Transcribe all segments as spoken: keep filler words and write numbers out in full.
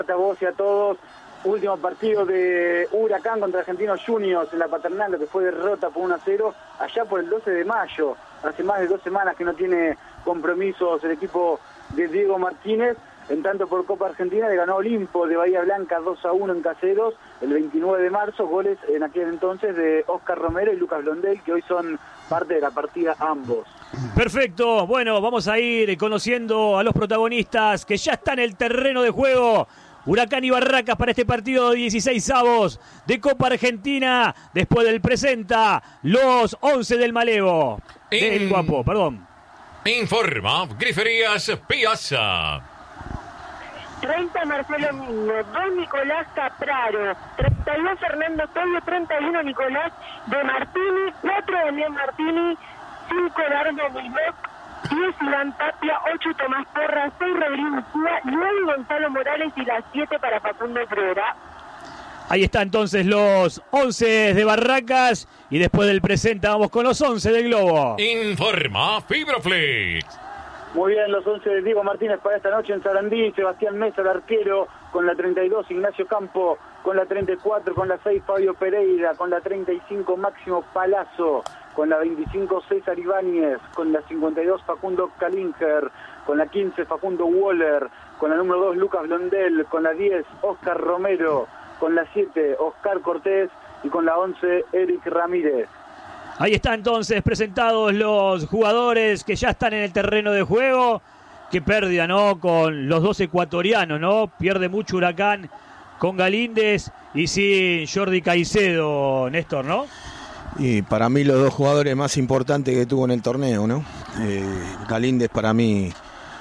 a vos y a todos. Último partido de Huracán contra Argentinos Juniors en la Paternal, que fue derrota por uno a cero allá por el doce de mayo. Hace más de dos semanas que no tiene compromisos el equipo de Diego Martínez. En tanto, por Copa Argentina le ganó Olimpo de Bahía Blanca dos a uno en Caseros el veintinueve de marzo, goles en aquel entonces de Oscar Romero y Lucas Blondel, que hoy son parte de la partida ambos. Perfecto, bueno, vamos a ir conociendo a los protagonistas que ya están en el terreno de juego. Huracán y Barracas para este partido de dieciséis avos de Copa Argentina. Después del presenta los once del Malevo. In... Del Guapo, perdón. Informa Griferías Piazza. treinta Marcelo Miño, dos Nicolás Capraro, treinta y dos Fernando Toyo, treinta y uno Nicolás de Martini, cuatro Daniel Martini, cinco Dardo Milok, diez Iván Tapia, ocho Tomás Porra, seis Rodrigo Cuba, nueve Gonzalo Morales y las siete para Facundo Prera. Ahí está entonces los once de Barracas y después del presenta vamos con los once del Globo. Informa Fibroflex. Muy bien, los once de Diego Martínez para esta noche en Sarandí. Sebastián Mesa, el arquero, con la treinta y dos, Ignacio Campo, con la treinta y cuatro, con la seis, Fabio Pereira, con la treinta y cinco, Máximo Palazzo, con la veinticinco, César Ibáñez, con la cincuenta y dos, Facundo Kalinger, con la quince, Facundo Waller, con la número dos, Lucas Blondel, con la diez, Oscar Romero, con la siete, Oscar Cortés y con la once, Eric Ramírez. Ahí están entonces presentados los jugadores que ya están en el terreno de juego. Qué pérdida, ¿no? Con los dos ecuatorianos, ¿no? Pierde mucho Huracán con Galíndez y sin Jordi Caicedo, Néstor, ¿no? Y para mí los dos jugadores más importantes que tuvo en el torneo, ¿no? Eh, Galíndez para mí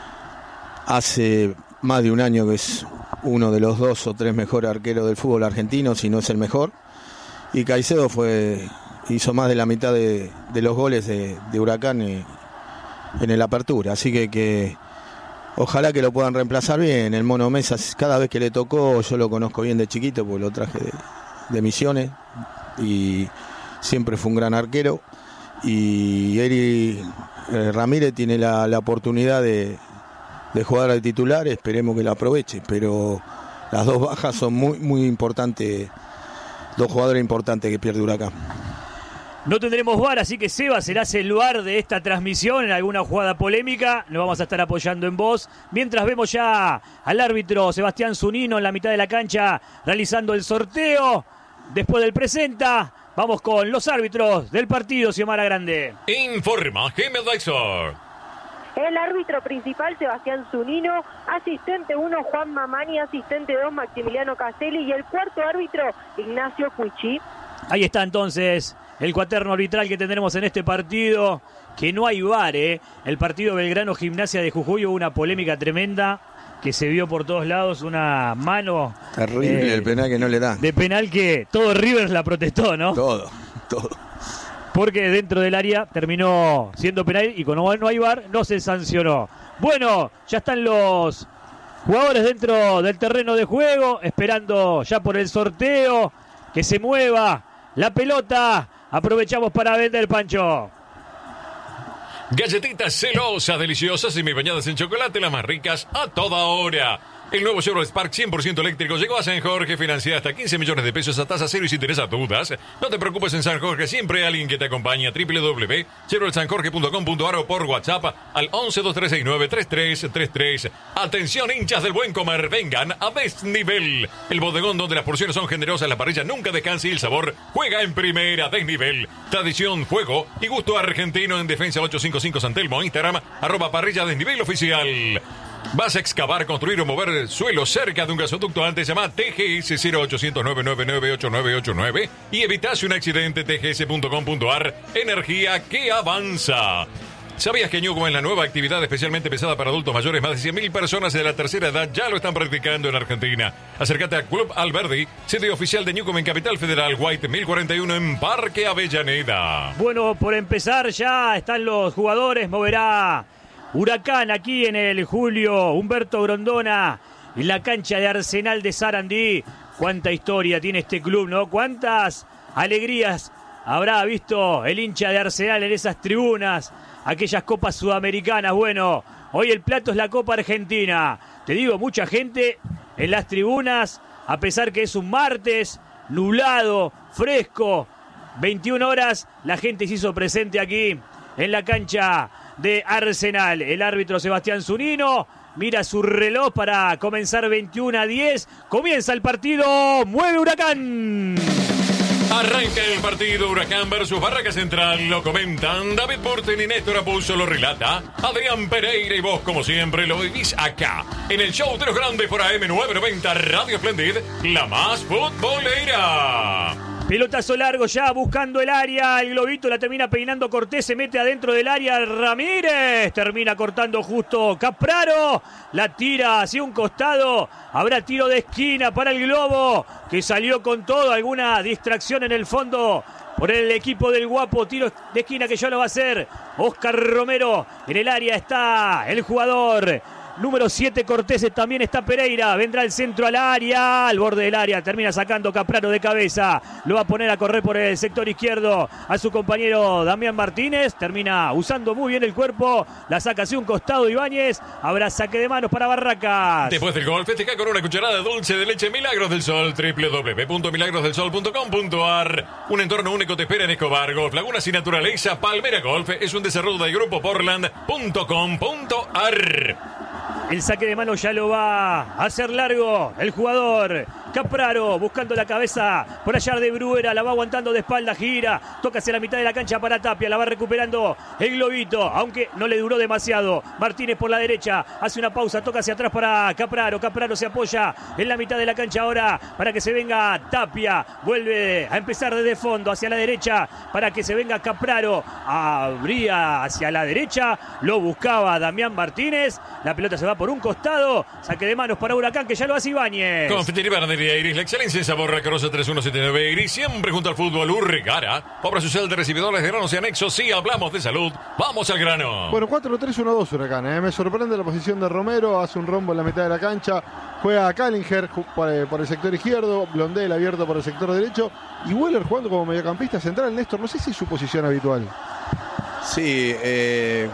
hace más de un año que es uno de los dos o tres mejores arqueros del fútbol argentino, si no es el mejor. Y Caicedo fue... hizo más de la mitad de, de los goles de, de Huracán eh, en el Apertura, así que, que ojalá que lo puedan reemplazar bien. El Mono Mesa, cada vez que le tocó, yo lo conozco bien de chiquito porque lo traje de, de Misiones y siempre fue un gran arquero. Y Eri eh, Ramírez tiene la, la oportunidad de, de jugar al titular, esperemos que lo aproveche, pero las dos bajas son muy, muy importantes, dos jugadores importantes que pierde Huracán. No tendremos V A R, así que Seba serás el V A R de esta transmisión en alguna jugada polémica. Nos vamos a estar apoyando en vos. Mientras vemos ya al árbitro Sebastián Zunino en la mitad de la cancha realizando el sorteo. Después del presenta, vamos con los árbitros del partido, Xiomara Grande. Informa Gemel Dexor. El árbitro principal, Sebastián Zunino, asistente uno, Juan Mamani, asistente dos, Maximiliano Caselli, y el cuarto árbitro, Ignacio Cuichi. Ahí está entonces el cuaterno arbitral que tendremos en este partido, que no hay V A R, ¿eh? El partido Belgrano Gimnasia de Jujuy, hubo una polémica tremenda que se vio por todos lados, una mano... Terrible eh, el penal que no le dan. De penal que todo River la protestó, ¿no? Todo, todo. Porque dentro del área terminó siendo penal y como no hay V A R, no se sancionó. Bueno, ya están los jugadores dentro del terreno de juego, esperando ya por el sorteo, que se mueva la pelota. Aprovechamos para vender, Pancho. Galletitas celosas, deliciosas y bañadas en chocolate, las más ricas a toda hora. El nuevo Chevrolet Spark cien por ciento eléctrico llegó a San Jorge, financiada hasta quince millones de pesos a tasa cero y sin interés a dudas. No te preocupes, en San Jorge siempre hay alguien que te acompaña. doble u doble u doble u punto chevrolet san jorge punto com punto a r o por WhatsApp al once, dos tres seis nueve, tres tres tres tres. Atención, hinchas del buen comer, vengan a Desnivel. El bodegón donde las porciones son generosas, la parrilla nunca descansa y el sabor juega en primera. Desnivel. Tradición, fuego y gusto argentino en Defensa ochocientos cincuenta y cinco San Telmo. Instagram, arroba parrilla Desnivel oficial. ¿Vas a excavar, construir o mover suelo cerca de un gasoducto? Antes llama T G S cero ochocientos, nueve nueve nueve, ocho nueve ocho nueve y evitase un accidente. T G S punto com punto a r. Energía que avanza. ¿Sabías que Newcom es la nueva actividad especialmente pensada para adultos mayores? Más de cien mil personas de la tercera edad ya lo están practicando en Argentina. Acércate a Club Alberdi, sede oficial de Newcom en Capital Federal, White mil cuarenta y uno en Parque Avellaneda. Bueno, por empezar ya están los jugadores, moverá Huracán aquí en el Julio Humberto Grondona, en la cancha de Arsenal de Sarandí. Cuánta historia tiene este club, ¿no? Cuántas alegrías habrá visto el hincha de Arsenal en esas tribunas, aquellas copas sudamericanas. Bueno, hoy el plato es la Copa Argentina. Te digo, mucha gente en las tribunas, a pesar que es un martes, nublado, fresco, veintiuna horas, la gente se hizo presente aquí en la cancha de Arsenal. El árbitro Sebastián Zunino mira su reloj para comenzar veintiuno a diez. Comienza el partido, mueve Huracán. Arranca el partido Huracán versus Barraca Central. Lo comentan David Porten y Néstor Apuso. Lo relata Adrián Pereira. Y vos, como siempre, lo vivís acá en el show de los grandes por A M novecientos noventa Radio Splendid, la más futbolera. Pelotazo largo ya buscando el área. El globito la termina peinando Cortés. Se mete adentro del área Ramírez. Termina cortando justo Capraro. La tira hacia un costado. Habrá tiro de esquina para el globo, que salió con todo. Alguna distracción en el fondo por el equipo del Guapo. Tiro de esquina que ya lo va a hacer Oscar Romero. En el área está el jugador número siete, Cortés. También está Pereira. Vendrá el centro al área. Al borde del área. Termina sacando Capraro de cabeza. Lo va a poner a correr por el sector izquierdo a su compañero Damián Martínez. Termina usando muy bien el cuerpo. La saca hacia un costado Ibáñez. Habrá saque de manos para Barracas. Después del gol, festeja con una cucharada dulce de leche Milagros del Sol. doble u doble u doble u punto milagros del sol punto com punto a r. Un entorno único te espera en Escobar. Golf Lagunas y Naturaleza. Palmera Golf es un desarrollo del grupo portland punto com punto a r. El saque de mano ya lo va a hacer largo el jugador Capraro, buscando la cabeza por allá de Bruera, la va aguantando de espalda, gira, toca hacia la mitad de la cancha para Tapia, la va recuperando el globito, aunque no le duró demasiado. Martínez por la derecha, hace una pausa, toca hacia atrás para Capraro, Capraro se apoya en la mitad de la cancha ahora para que se venga Tapia, vuelve a empezar desde fondo hacia la derecha para que se venga Capraro, abría hacia la derecha, lo buscaba Damián Martínez, la pelota se va por un costado, saque de manos para Huracán que ya lo hace Ibáñez. Confitería Panadería Iris, la excelencia en sabor, Racarosa tres uno siete nueve Iris, siempre junto al fútbol. Urregara, obra social de recibidores de granos y anexos. Sí, hablamos de salud, vamos al grano. Bueno, cuatro tres uno dos Huracán, ¿eh? Me sorprende la posición de Romero, hace un rombo en la mitad de la cancha, juega a Callinger por, por el sector izquierdo, Blondel abierto por el sector derecho y Weller jugando como mediocampista central. Néstor, no sé si es su posición habitual. Sí, eh...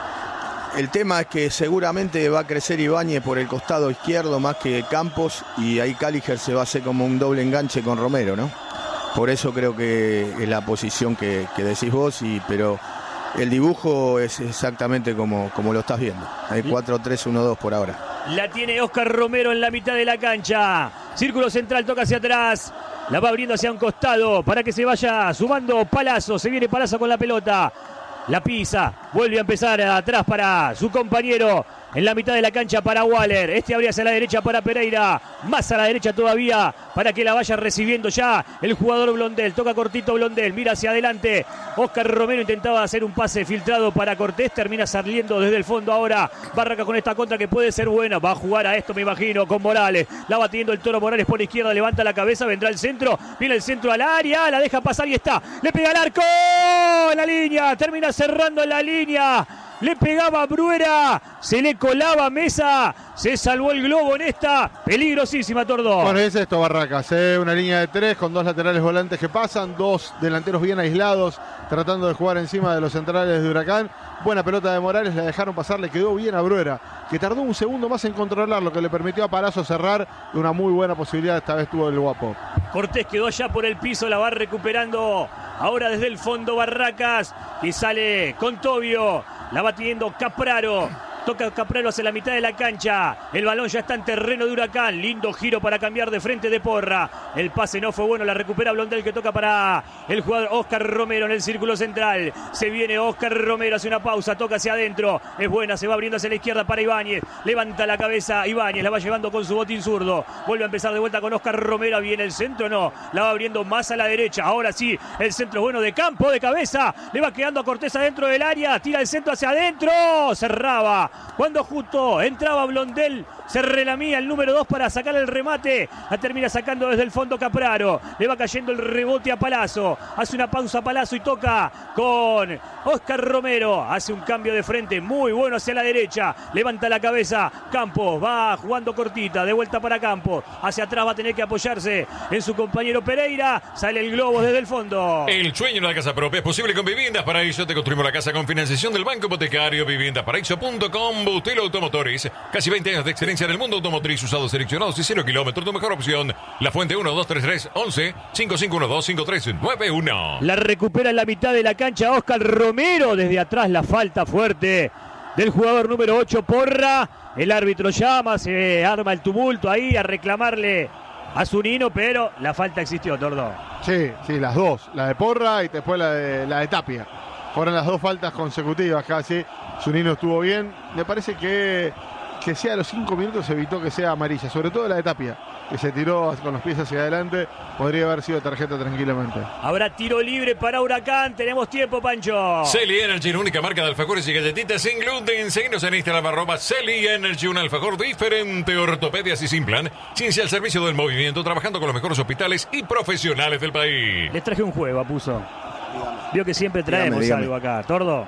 el tema es que seguramente va a crecer Ibáñez por el costado izquierdo más que Campos y ahí Calliger se va a hacer como un doble enganche con Romero, ¿no? Por eso creo que es la posición que, que decís vos, y, pero el dibujo es exactamente como, como lo estás viendo. Hay cuatro tres uno dos por ahora. La tiene Oscar Romero en la mitad de la cancha. Círculo central, toca hacia atrás. La va abriendo hacia un costado para que se vaya sumando Palazzo. Se viene Palazzo con la pelota. La pisa, vuelve a empezar atrás para su compañero. En la mitad de la cancha para Waller. Este abría hacia la derecha para Pereira. Más a la derecha todavía para que la vaya recibiendo ya el jugador Blondel. Toca cortito Blondel. Mira hacia adelante. Oscar Romero intentaba hacer un pase filtrado para Cortés. Termina saliendo desde el fondo ahora. Barraca con esta contra que puede ser buena. Va a jugar a esto, me imagino, con Morales. La va teniendo el Toro Morales por izquierda. Levanta la cabeza. Vendrá el centro. Viene el centro al área. La deja pasar y está. Le pega al arco. En la línea. Termina cerrando la línea. Le pegaba Bruera, se le colaba Mesa, se salvó el globo en esta peligrosísima Tordó. Bueno, es esto Barracas, ¿eh? Una línea de tres con dos laterales volantes que pasan, dos delanteros bien aislados, tratando de jugar encima de los centrales de Huracán. Buena pelota de Morales, la dejaron pasar, le quedó bien a Bruera, que tardó un segundo más en controlar, lo que le permitió a Palazzo cerrar. Una muy buena posibilidad, esta vez tuvo el Guapo. Cortés quedó ya por el piso, la va recuperando ahora desde el fondo Barracas, y sale con Tobio. La va teniendo Capraro. Toca Capraro hacia la mitad de la cancha. El balón ya está en terreno de Huracán. Lindo giro para cambiar de frente de Porra. El pase no fue bueno. La recupera Blondel, que toca para el jugador Oscar Romero en el círculo central. Se viene Oscar Romero, hace una pausa. Toca hacia adentro. Es buena. Se va abriendo hacia la izquierda para Ibáñez. Levanta la cabeza Ibáñez. La va llevando con su botín zurdo. Vuelve a empezar de vuelta con Oscar Romero. Viene el centro. No. La va abriendo más a la derecha. Ahora sí. El centro es bueno de campo, de cabeza. Le va quedando a Cortés adentro del área. Tira el centro hacia adentro. Cerraba. Cuando justo entraba Blondel, se relamía el número dos para sacar el remate. La termina sacando desde el fondo Capraro. Le va cayendo el rebote a Palazzo. Hace una pausa Palazzo y toca con Oscar Romero. Hace un cambio de frente muy bueno hacia la derecha. Levanta la cabeza. Campos va jugando cortita. De vuelta para Campos. Hacia atrás va a tener que apoyarse en su compañero Pereira. Sale el globo desde el fondo. El sueño de la casa propia es posible con Viviendas Paraíso. Te construimos la casa con financiación del Banco Hipotecario. Viviendas Paraíso punto com con Butelo Automotores. Casi veinte años de excelencia en el mundo automotriz, usados seleccionados y cero kilómetros. Tu mejor opción. La Fuente uno dos tres tres once cinco cinco uno dos cinco tres nueve uno. La recupera en la mitad de la cancha Oscar Romero. Desde atrás la falta fuerte del jugador número ocho, Porra. El árbitro llama, se arma el tumulto ahí a reclamarle a Zunino, pero la falta existió, Tordo. Sí, sí, las dos. La de Porra y después la de, la de Tapia. Fueron las dos faltas consecutivas casi. Zunino estuvo bien. Me parece que, que sea a los cinco minutos evitó que sea amarilla. Sobre todo la de Tapia, que se tiró con los pies hacia adelante. Podría haber sido tarjeta tranquilamente. Habrá tiro libre para Huracán. Tenemos tiempo, Pancho. Celi Energy, la única marca de alfajores y galletitas sin gluten. Seguinos en Instagram, arroba Celi Energy, un alfajor diferente. Ortopedias y sin plan. Ciencia al servicio del movimiento, trabajando con los mejores hospitales y profesionales del país. Les traje un juego, Apuso. Vio que siempre traemos dígame, dígame. algo acá. Tordo.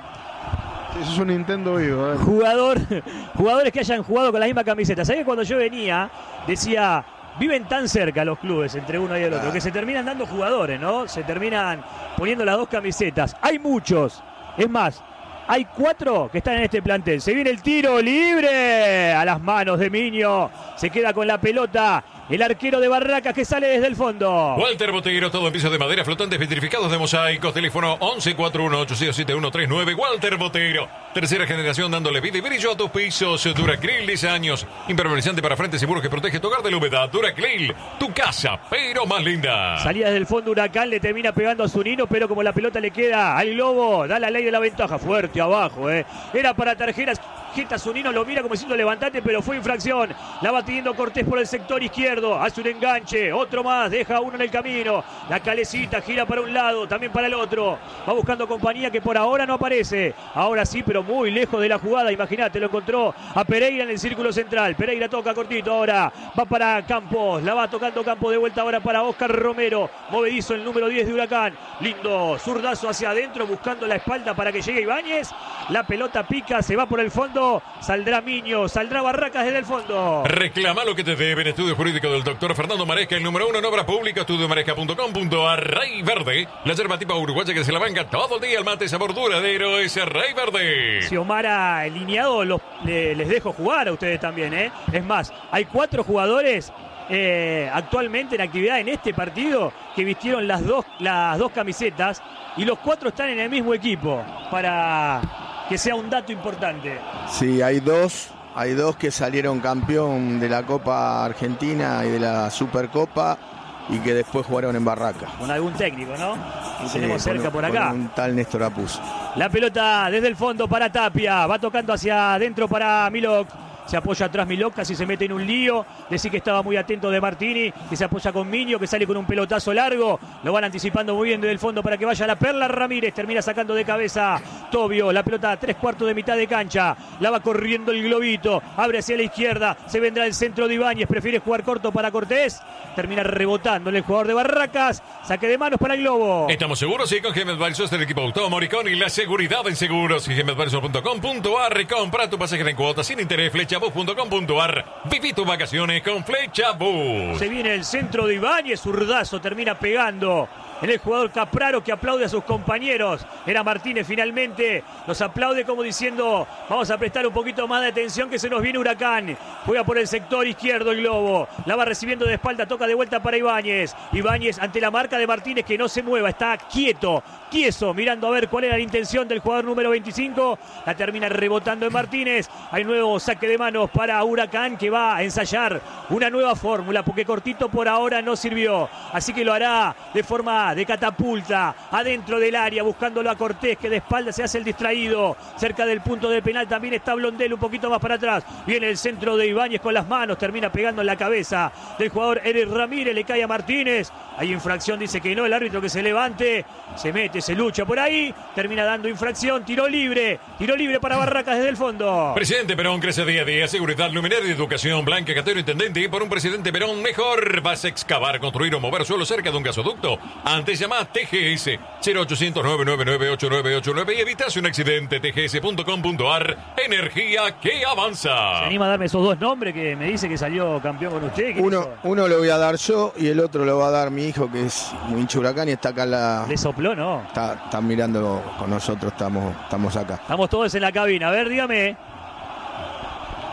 Eso es un Nintendo vivo. ¿eh? Jugador, jugadores que hayan jugado con la misma camiseta. ¿Sabés que cuando yo venía decía... Viven tan cerca los clubes entre uno y el otro que se terminan dando jugadores, ¿no? Se terminan poniendo las dos camisetas. Hay muchos. Es más, hay cuatro que están en este plantel. Se viene el tiro libre a las manos de Miño. Se queda con la pelota el arquero de Barracas que sale desde el fondo. Walter Botero, todo en pisos de madera, flotantes, vitrificados de mosaicos. Teléfono once cuarenta y uno ocho cero siete uno tres nueve. Walter Botero, tercera generación dándole vida y brillo a tus pisos. Duracril, diez años. Impermeabilizante para frentes y muros que protege tu hogar de la humedad. Duracril, tu casa, pero más linda. Salía desde el fondo Huracán, le termina pegando a Zunino, pero como la pelota le queda al Globo, da la ley de la ventaja. Fuerte abajo, eh. Era para Tarjeras. Zunino lo mira como diciendo levantate, pero fue infracción. La va teniendo Cortés por el sector izquierdo. Hace un enganche, otro más, deja uno en el camino. La Calecita gira para un lado, también para el otro. Va buscando compañía que por ahora no aparece. Ahora sí, pero muy lejos de la jugada. Imagínate, lo encontró a Pereira en el círculo central. Pereira toca cortito ahora. Va para Campos, la va tocando Campos de vuelta ahora para Oscar Romero. Movedizo el número diez de Huracán. Lindo zurdazo hacia adentro, buscando la espalda para que llegue Ibáñez. La pelota pica, se va por el fondo. Saldrá Miño, saldrá Barracas desde el fondo. Reclama lo que te deben. Estudio jurídico del doctor Fernando Maresca, el número uno en obras públicas. estudio maresca punto com punto a r. Rey Verde, la yerba tipo uruguaya que se la banca todo el día. El mate sabor duradero es Rey Verde. Si Omar alineado, los, le, les dejo jugar a ustedes también, ¿eh? Es más, hay cuatro jugadores eh, actualmente en actividad en este partido que vistieron las dos, las dos camisetas y los cuatro están en el mismo equipo para que sea un dato importante. Sí, hay dos, hay dos que salieron campeón de la Copa Argentina y de la Supercopa y que después jugaron en Barracas. Con algún técnico, ¿no? Y sí, tenemos cerca con, por acá. Con un tal Néstor Apuso. La pelota desde el fondo para Tapia, va tocando hacia adentro para Milok. Se apoya atrás Milok, casi se mete en un lío. Decir que estaba muy atento de Martini, que se apoya con Miño, que sale con un pelotazo largo. Lo van anticipando muy bien desde el fondo para que vaya la Perla. Ramírez termina sacando de cabeza Tobio. La pelota a tres cuartos de mitad de cancha. La va corriendo el globito. Abre hacia la izquierda. Se vendrá el centro de Ibáñez. Prefiere jugar corto para Cortés. Termina rebotando en el jugador de Barracas. Saque de manos para el globo. ¿Estamos seguros? Sí, con G M Advisors del equipo Auto Moricón y la seguridad en seguros. G M Advisors punto com punto a r. Compra tu pasaje en cuotas sin interés. Flecha bus punto com punto a r. Viví tus vacaciones con Flecha Bus. Se viene el centro de Ibáñez. Zurdazo termina pegando en el jugador Capraro, que aplaude a sus compañeros. Era Martínez finalmente. Los aplaude como diciendo: vamos a prestar un poquito más de atención que se nos viene Huracán. Juega por el sector izquierdo el globo. La va recibiendo de espalda. Toca de vuelta para Ibáñez. Ibáñez ante la marca de Martínez, que no se mueva. Está quieto, tieso, mirando a ver cuál era la intención del jugador número veinticinco. La termina rebotando en Martínez. Hay nuevo saque de manos para Huracán, que va a ensayar una nueva fórmula, porque cortito por ahora no sirvió. Así que lo hará de forma de catapulta, adentro del área, buscándolo a Cortés, que de espalda se hace el distraído. Cerca del punto de penal también está Blondel, un poquito más para atrás. Viene el centro de Ibáñez con las manos, termina pegando en la cabeza del jugador Eric Ramírez, le cae a Martínez. Hay infracción, dice que no, el árbitro que se levante, se mete, se lucha por ahí, termina dando infracción, tiro libre, tiro libre para Barracas desde el fondo. Presidente Perón crece día a día, seguridad, luminaria y educación. Blanca Catero, intendente, y por un presidente Perón mejor. Vas a excavar, construir o mover suelo cerca de un gasoducto. Antes llama a T G S cero ochocientos nueve nueve nueve ocho nueve ocho nueve y evitas un accidente. T G S punto com punto a r. Energía que avanza. ¿Se anima a darme esos dos nombres que me dice que salió campeón con usted? Uno, uno lo voy a dar yo y el otro lo va a dar mi hijo, que es muy hincha Huracán y está acá en la... ¿Le sopló, no? Está, está mirando con nosotros, estamos, estamos acá. Estamos todos en la cabina. A ver, dígame.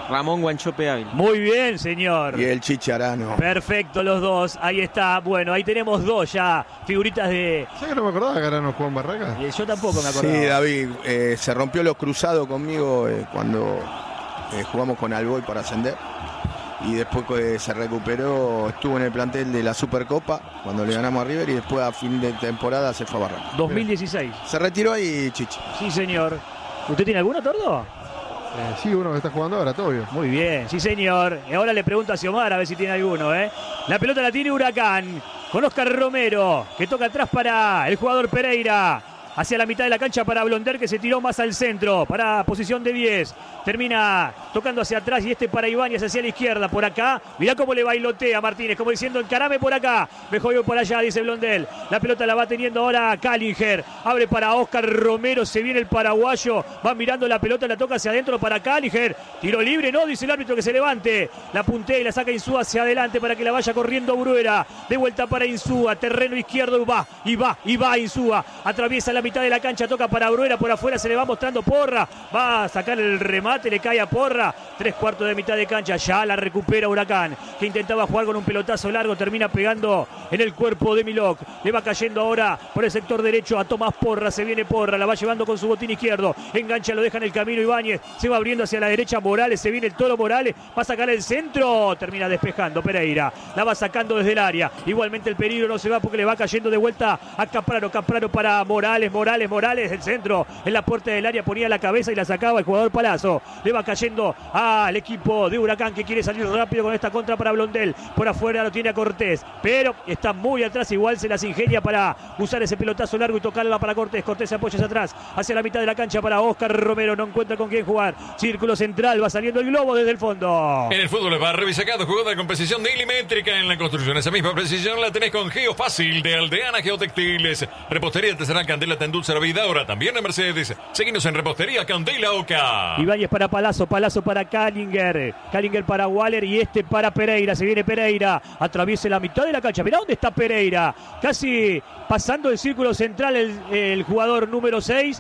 Ramón Guanchope Ávila. Muy bien, señor. Y el Chicharano. Perfecto, los dos. Ahí está. Bueno, ahí tenemos dos ya figuritas de... ¿Sabes que no me acordaba que Arano jugó en Barracas? Eh, Yo tampoco me acordaba. Sí, David, eh, se rompió los cruzados conmigo eh, cuando eh, jugamos con Alboy para ascender. Y después que se recuperó, estuvo en el plantel de la Supercopa cuando le ganamos a River, y después a fin de temporada se fue a Barracas. dos mil dieciséis. Se retiró ahí Chichi. Sí, señor. ¿Usted tiene alguno, Tordo? Eh, sí, uno que está jugando ahora, Tobio. Muy bien, sí, señor. Y ahora le pregunto a Xiomar a ver si tiene alguno, ¿eh? La pelota la tiene Huracán con Oscar Romero, que toca atrás para el jugador Pereira. Hacia la mitad de la cancha para Blonder, que se tiró más al centro, para posición de diez. Termina tocando hacia atrás y este para Ibáñez hacia la izquierda. Por acá, mirá cómo le bailotea Martínez, como diciendo encarame por acá, mejor yo por allá, dice Blondel. La pelota la va teniendo ahora Callinger. Abre para Oscar Romero, se viene el paraguayo. Va mirando la pelota, la toca hacia adentro para Callinger. Tiro libre, no, dice el árbitro que se levante. La puntea y la saca Insúa hacia adelante para que la vaya corriendo Bruera. De vuelta para Insúa, terreno izquierdo y va, y va, y va Insúa. Atraviesa la mitad de la cancha, toca para Bruera, por afuera se le va mostrando Porra, va a sacar el remate, le cae a Porra, tres cuartos de mitad de cancha, ya la recupera Huracán, que intentaba jugar con un pelotazo largo, termina pegando en el cuerpo de Milok, le va cayendo ahora por el sector derecho a Tomás Porra, se viene Porra, la va llevando con su botín izquierdo, engancha, lo deja en el camino Ibáñez, se va abriendo hacia la derecha Morales, se viene el Toro Morales, va a sacar el centro, termina despejando Pereira, la va sacando desde el área, igualmente el peligro no se va porque le va cayendo de vuelta a Capraro, Capraro para Morales, Morales, Morales, el centro en la puerta del área, ponía la cabeza y la sacaba el jugador Palazzo. Le va cayendo al equipo de Huracán, que quiere salir rápido con esta contra para Blondel. Por afuera lo tiene a Cortés, pero está muy atrás, igual se las ingenia para usar ese pelotazo largo y tocarla para Cortés. Cortés se apoya hacia atrás, hacia la mitad de la cancha para Oscar Romero, no encuentra con quién jugar. Círculo central, va saliendo el globo desde el fondo. En el fútbol de barrio y sacado, jugada con precisión milimétrica en la construcción. Esa misma precisión la tenés con Geo Fácil de Aldeana Geotextiles. Repostería artesanal Candela Tendulce Vida, ahora también en Mercedes. Seguimos en Repostería Candela Oca. Ibáñez para Palazzo, Palazzo para Callinger, Callinger para Waller y este para Pereira. Se viene Pereira, atraviesa la mitad de la cancha. Mirá dónde está Pereira, casi pasando el círculo central el, el jugador número seis.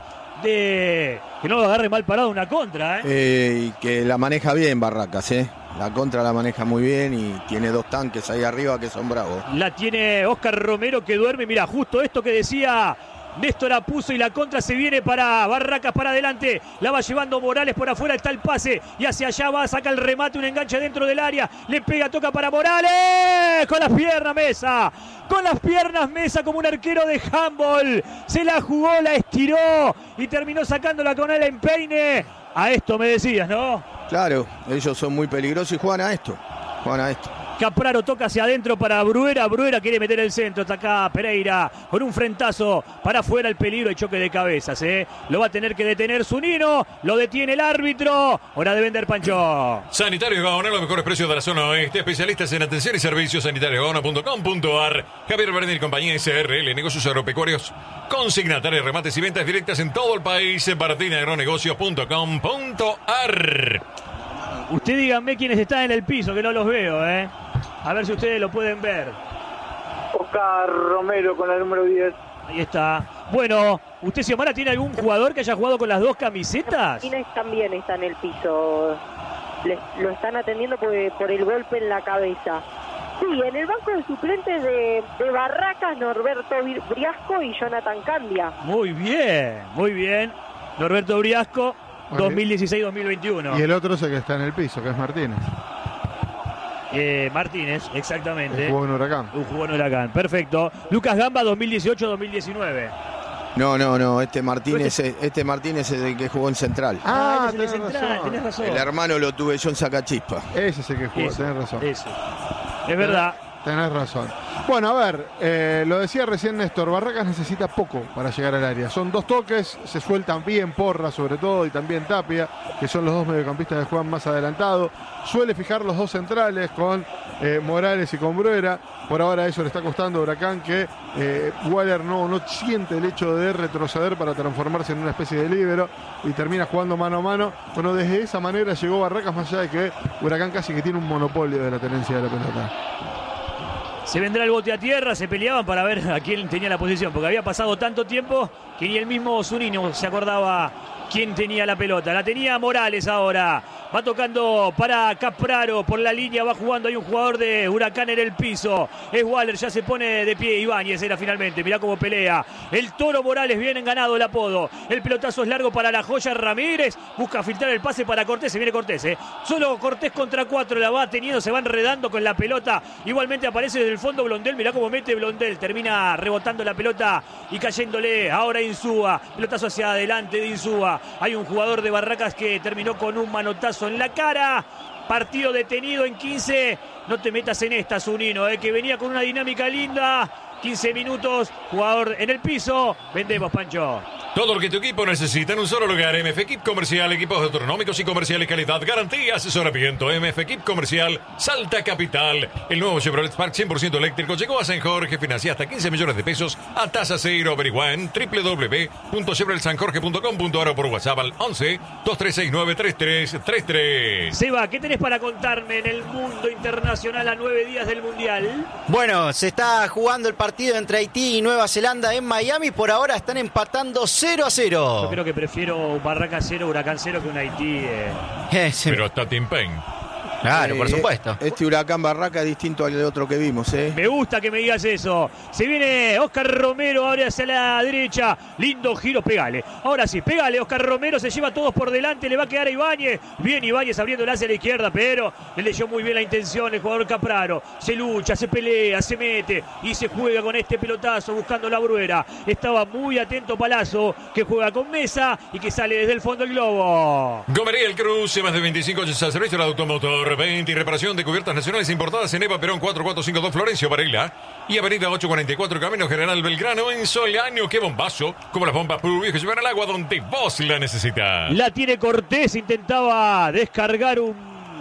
De que no lo agarre mal parado una contra, ¿eh? Eh, y que la maneja bien Barracas, ¿eh? La contra la maneja muy bien y tiene dos tanques ahí arriba que son bravos. La tiene Oscar Romero, que duerme. Mira, justo esto que decía Néstor Apuzo, y la contra se viene para Barracas para adelante. La va llevando Morales por afuera, está el pase y hacia allá va, saca el remate, un enganche dentro del área. Le pega, toca para Morales. Con las piernas Mesa. Con las piernas Mesa como un arquero de handball. Se la jugó, la estiró y terminó sacándola con el empeine. A esto me decías, ¿no? Claro, ellos son muy peligrosos y juegan a esto. Juegan a esto. Capraro toca hacia adentro para Bruera. Bruera quiere meter el centro. Está acá Pereira con un frentazo para afuera. El peligro y choque de cabezas, ¿eh? Lo va a tener que detener Zunino. Lo detiene el árbitro. Hora de vender, Pancho. Sanitarios Gaona, los mejores precios de la zona oeste. Especialistas en atención y servicios. sanitarios gaona punto com punto ar. Javier Berni y compañía S R L. Negocios agropecuarios. Consignatarios, remates y ventas directas en todo el país. Martina agronegocios punto com punto ar. Usted díganme quiénes están en el piso, que no los veo, ¿eh? A ver si ustedes lo pueden ver. Oscar Romero con la número diez. Ahí está. Bueno, ¿usted, Xiomara, tiene algún jugador que haya jugado con las dos camisetas? Martínez también está en el piso. Les, lo están atendiendo por, por el golpe en la cabeza. Sí, en el banco de suplentes de, de Barracas, Norberto Briasco y Jonathan Candia. Muy bien, muy bien. Norberto Briasco, dos mil dieciséis dos mil veintiuno. Y el otro es el que está en el piso, que es Martínez. Eh, Martínez, exactamente. El jugó en Huracán. Un jugó en Huracán, perfecto. Lucas Gamba, dos mil dieciocho dos mil diecinueve. No, no, no, este Martínez, es, este Martínez es el que jugó en Central. Ah, Ah, ese es el tenés central, razón. tenés razón. El hermano lo tuve yo en Sacachispa. Ese es el que jugó, Ese, tenés razón. ese. Es verdad. Tenés razón. Bueno, a ver, eh, lo decía recién Néstor, Barracas necesita poco para llegar al área. Son dos toques, se sueltan bien Porra sobre todo y también Tapia, que son los dos mediocampistas que juegan más adelantado. Suele fijar los dos centrales con eh, Morales y con Bruera. Por ahora eso le está costando a Huracán, que eh, Waller no, no siente el hecho de retroceder para transformarse en una especie de líbero y termina jugando mano a mano. Bueno, desde esa manera llegó Barracas, más allá de que Huracán casi que tiene un monopolio de la tenencia de la pelota. Se vendrá el bote a tierra, se peleaban para ver a quién tenía la posición, porque había pasado tanto tiempo que ni el mismo Zunino se acordaba quién tenía la pelota. La tenía Morales ahora. Va tocando para Capraro. Por la línea va jugando. Hay un jugador de Huracán en el piso. Es Waller. Ya se pone de pie. Ibáñez era finalmente. Mirá cómo pelea. El Toro Morales. Bien ganado el apodo. El pelotazo es largo para la Joya Ramírez. Busca filtrar el pase para Cortés. Se viene Cortés. ¿eh? Solo Cortés contra cuatro. La va teniendo. Se va enredando con la pelota. Igualmente aparece desde el fondo Blondel. Mirá cómo mete Blondel. Termina rebotando la pelota y cayéndole. Ahora Insúa. Pelotazo hacia adelante de Insúa. Hay un jugador de Barracas que terminó con un manotazo en la cara. Partido detenido en quince. No te metas en esta, Zunino, eh, que venía con una dinámica linda. quince minutos, jugador en el piso. Vendemos, Pancho. Todo lo que tu equipo necesita en un solo lugar. M F Equip Comercial, equipos astronómicos y comerciales, calidad, garantía, asesoramiento. M F Equip Comercial, Salta Capital. El nuevo Chevrolet Spark cien por ciento eléctrico llegó a San Jorge. Financia hasta quince millones de pesos a tasa cero. Averigua en doble u doble u doble u punto chevrolet san jorge punto com punto a r o por WhatsApp al once, dos tres seis nueve, tres tres tres tres. Seba, ¿qué tenés para contarme en el mundo internacional a nueve días del Mundial? Bueno, se está jugando el partido entre Haití y Nueva Zelanda en Miami. Por ahora están empatando cero a cero. Yo creo que prefiero Barracas cero, Huracán cero que un Haití. Eh. Eh, sí. Pero está Tim Payne. Claro, Eh, por supuesto. Este Huracán Barraca es distinto al otro que vimos, ¿eh? Me gusta que me digas eso. Se viene Oscar Romero ahora hacia la derecha. Lindo giro, pégale. Ahora sí, pégale. Oscar Romero se lleva a todos por delante. Le va a quedar a Ibáñez. Bien Ibáñez abriéndole hacia la izquierda, pero le leyó muy bien la intención el jugador Capraro. Se lucha, se pelea, se mete y se juega con este pelotazo buscando la Bruera. Estaba muy atento Palazzo, que juega con Mesa y que sale desde el fondo el globo. Gomería El Cruce, más de veinticinco años al servicio del automotor. Venta y reparación de cubiertas nacionales importadas en Eva Perón cuatro cuatro cinco dos Florencio Varela y Avenida ocho cuarenta y cuatro Camino General Belgrano en Soleaño. ¡Qué bombazo! Como las bombas Purubio que llevan al agua donde vos la necesitas. La tiene Cortés, intentaba descargar un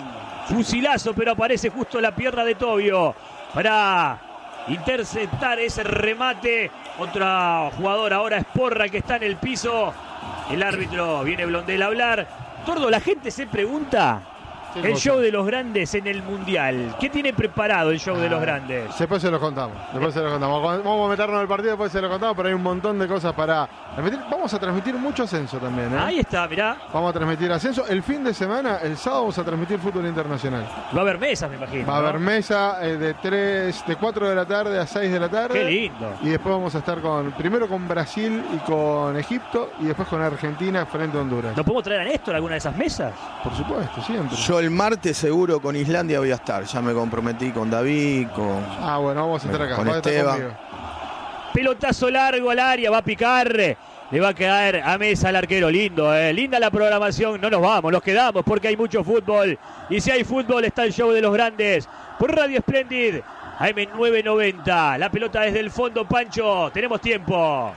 fusilazo, pero aparece justo la pierna de Tobio para interceptar ese remate. Otra jugadora ahora es Porra, que está en el piso. El árbitro viene Blondel a hablar. Tordo, la gente se pregunta... El show de los grandes en el Mundial. ¿Qué tiene preparado el show ah, de los grandes? Después se los contamos. Después se los contamos. Vamos a meternos en el partido, después se los contamos, pero hay un montón de cosas para transmitir. Vamos a transmitir mucho ascenso también, ¿eh? Ahí está, mirá. Vamos a transmitir ascenso. El fin de semana, el sábado, vamos a transmitir fútbol internacional. Va a haber mesas, me imagino. Va a ¿no? haber mesa eh, de tres, de cuatro de la tarde a seis de la tarde. Qué lindo. Y después vamos a estar con, primero con Brasil y con Egipto, y después con Argentina frente a Honduras. ¿No podemos traer a Néstor a alguna de esas mesas? Por supuesto, siempre. Yo el martes seguro con Islandia voy a estar. Ya me comprometí con David, con... Ah, bueno, vamos a estar acá. Con Esteban. Pelotazo largo al área, va a picar. Le va a quedar a Mesa al arquero. Lindo, eh. Linda la programación. No nos vamos, nos quedamos porque hay mucho fútbol. Y si hay fútbol, está el show de los grandes. Por Radio Splendid, A M nueve noventa. La pelota desde el fondo, Pancho. Tenemos tiempo.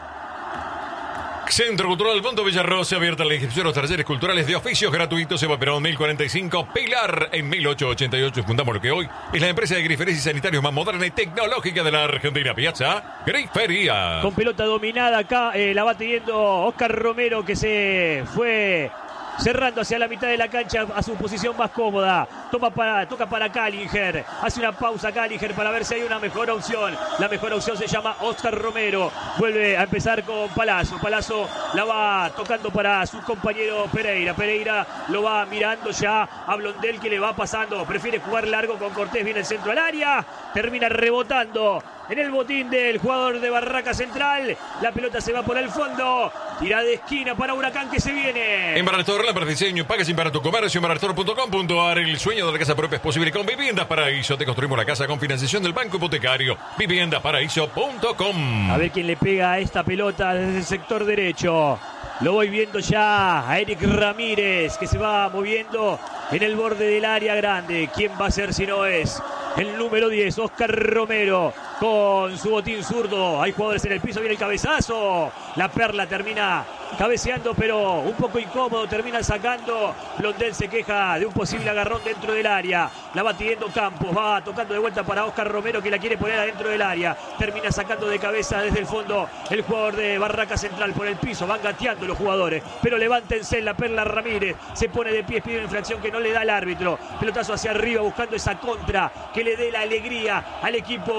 Centro Cultural Fondo Villarrosa, abierta la inscripción a los talleres culturales de oficios gratuitos. Eva Perón, mil cuarenta y cinco, Pilar, en mil ochocientos ochenta y ocho. Fundamos lo que hoy es la empresa de griferías y sanitarios más moderna y tecnológica de la Argentina. Piazza Grifería. Con pelota dominada acá, eh, la va teniendo Oscar Romero, que se fue cerrando hacia la mitad de la cancha a su posición más cómoda. Toma para, toca para Callinger. Hace una pausa Callinger para ver si hay una mejor opción. La mejor opción se llama Oscar Romero. Vuelve a empezar con Palazzo. Palazzo la va tocando para su compañero Pereira. Pereira lo va mirando ya a Blondel, que le va pasando. Prefiere jugar largo con Cortés. Viene el centro al área. Termina rebotando en el botín del jugador de Barraca Central. La pelota se va por el fondo. Tira de esquina para Huracán, que se viene. En Barator, la para diseño, paga sin para tu comercio, en barator punto com punto a r. El sueño de la casa propia es posible con Viviendas Paraíso. Te construimos la casa con financiación del Banco Hipotecario. viviendas paraíso punto com. A ver quién le pega a esta pelota desde el sector derecho. Lo voy viendo ya a Eric Ramírez, que se va moviendo en el borde del área grande. ¿Quién va a ser si no es el número diez, Oscar Romero, con su botín zurdo? Hay jugadores en el piso, viene el cabezazo. La Perla termina cabeceando, pero un poco incómodo, termina sacando. Blondel se queja de un posible agarrón dentro del área. La va teniendo Campos, va tocando de vuelta para Oscar Romero, que la quiere poner adentro del área. Termina sacando de cabeza desde el fondo el jugador de Barraca Central por el piso. Van gateando los jugadores, pero levántense. La Perla Ramírez se pone de pie, pide una infracción que no le da el árbitro. Pelotazo hacia arriba buscando esa contra que le dé la alegría al equipo de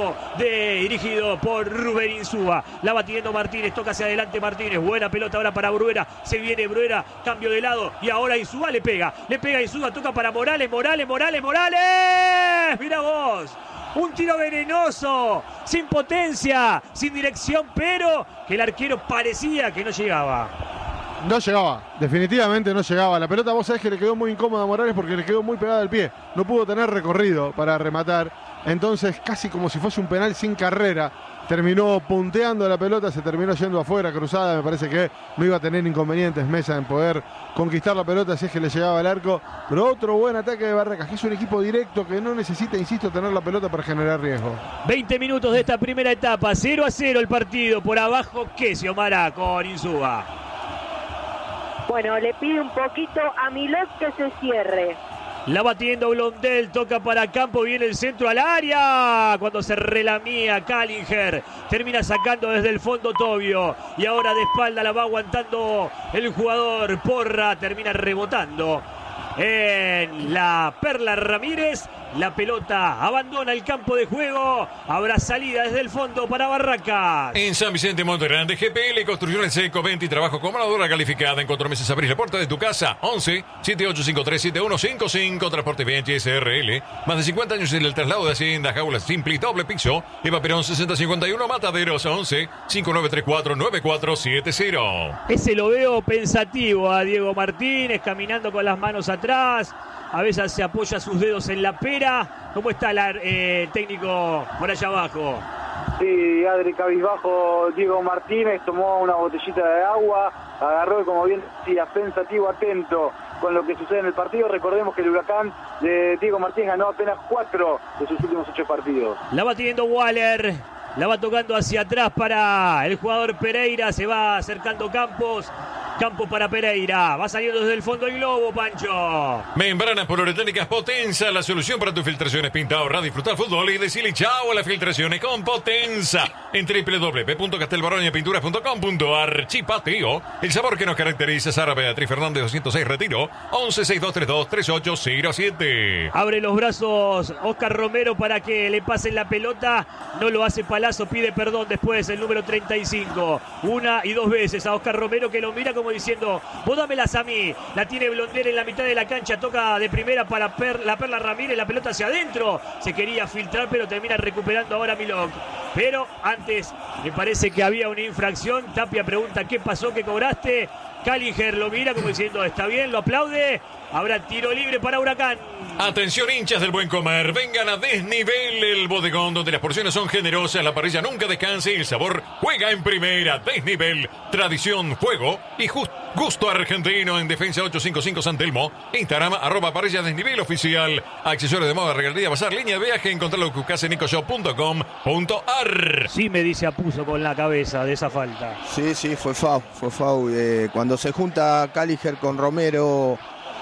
de, dirigido por Rubén Insúa. La va tirando Martínez, toca hacia adelante Martínez. Buena pelota ahora para Bruera. Se viene Bruera, cambio de lado. Y ahora Insúa le pega. Le pega Insúa, toca para Morales, Morales, Morales, Morales. Mira vos. Un tiro venenoso, sin potencia, sin dirección, pero que el arquero parecía que no llegaba. No llegaba, definitivamente no llegaba. La pelota, vos sabés que le quedó muy incómoda a Morales porque le quedó muy pegada al pie. No pudo tener recorrido para rematar. Entonces, casi como si fuese un penal sin carrera. Terminó punteando la pelota, se terminó yendo afuera, cruzada. Me parece que no iba a tener inconvenientes Mesa en poder conquistar la pelota si es que le llegaba al arco. Pero otro buen ataque de Barracas, que es un equipo directo que no necesita, insisto, tener la pelota para generar riesgo. veinte minutos de esta primera etapa, cero a cero el partido. Por abajo, Kesio Mará con Insúa. Bueno, le pide un poquito a Milot que se cierre. La va teniendo Blondel, toca para Campo, viene el centro al área. Cuando se relamía Kallinger, termina sacando desde el fondo Tobio. Y ahora de espalda la va aguantando el jugador Porra, termina rebotando en la Perla Ramírez. La pelota abandona el campo de juego. Habrá salida desde el fondo para Barracas. En San Vicente Montegrande, G P L Construcciones Seco veinte y trabajo con manadora calificada. En cuatro meses abrís la puerta de tu casa. once, siete ocho cinco tres, siete uno cinco cinco. Transporte B H S R L. Más de cincuenta años en el traslado de Hacienda. Jaulas Simpli, doble piso. Eva Perón sesenta cincuenta y uno. Mataderos once, cinco nueve tres cuatro, nueve cuatro siete cero. Ese lo veo pensativo a Diego Martínez, caminando con las manos atrás. A veces se apoya sus dedos en la pera. ¿Cómo está el eh, técnico por allá abajo? Sí, Adri, cabizbajo Diego Martínez, tomó una botellita de agua, agarró y como bien decía, pensativo, atento con lo que sucede en el partido. Recordemos que el Huracán de Diego Martínez ganó apenas cuatro de sus últimos ocho partidos. La va teniendo Waller, la va tocando hacia atrás para el jugador Pereira, se va acercando Campos. Campo para Pereira, va saliendo desde el fondo el globo, Pancho. Membranas poliuretánicas Potenza, la solución para tus filtraciones. Pinta, ahorra, disfrutar fútbol y decirle chao a las filtraciones con Potenza. En doble u doble u doble u punto castelbaronia pinturas punto com punto a r. Chipateo, el sabor que nos caracteriza. Sara Beatriz Fernández doscientos seis Retiro, once, sesenta y dos treinta y dos, treinta y ocho cero siete. Abre los brazos Oscar Romero para que le pasen la pelota. No lo hace Palazzo, pide perdón después el número treinta y cinco. Una y dos veces a Oscar Romero, que lo mira como diciendo, vos dámelas a mí. La tiene Blondel en la mitad de la cancha, toca de primera para per, la Perla Ramírez, la pelota hacia adentro. Se quería filtrar, pero termina recuperando ahora Milok. Pero antes me parece que había una infracción. Tapia pregunta, ¿qué pasó? ¿Qué cobraste? Kallinger lo mira como diciendo, está bien, lo aplaude. Habrá tiro libre para Huracán. Atención, hinchas del buen comer, vengan a Desnivel, el bodegón donde las porciones son generosas, la parrilla nunca descansa y el sabor juega en primera. Desnivel, tradición, fuego y just, gusto argentino. En Defensa ochocientos cincuenta y cinco San Telmo. Instagram, arroba parrilla Desnivel oficial. Accesorios de moda, regalía, bazar, línea de viaje. Encontrarlo en cucase nico shop punto com punto a r. Sí, me dice Apuso con la cabeza de esa falta. Sí, sí, fue foul, fue foul. Eh, cuando se junta Kallinger con Romero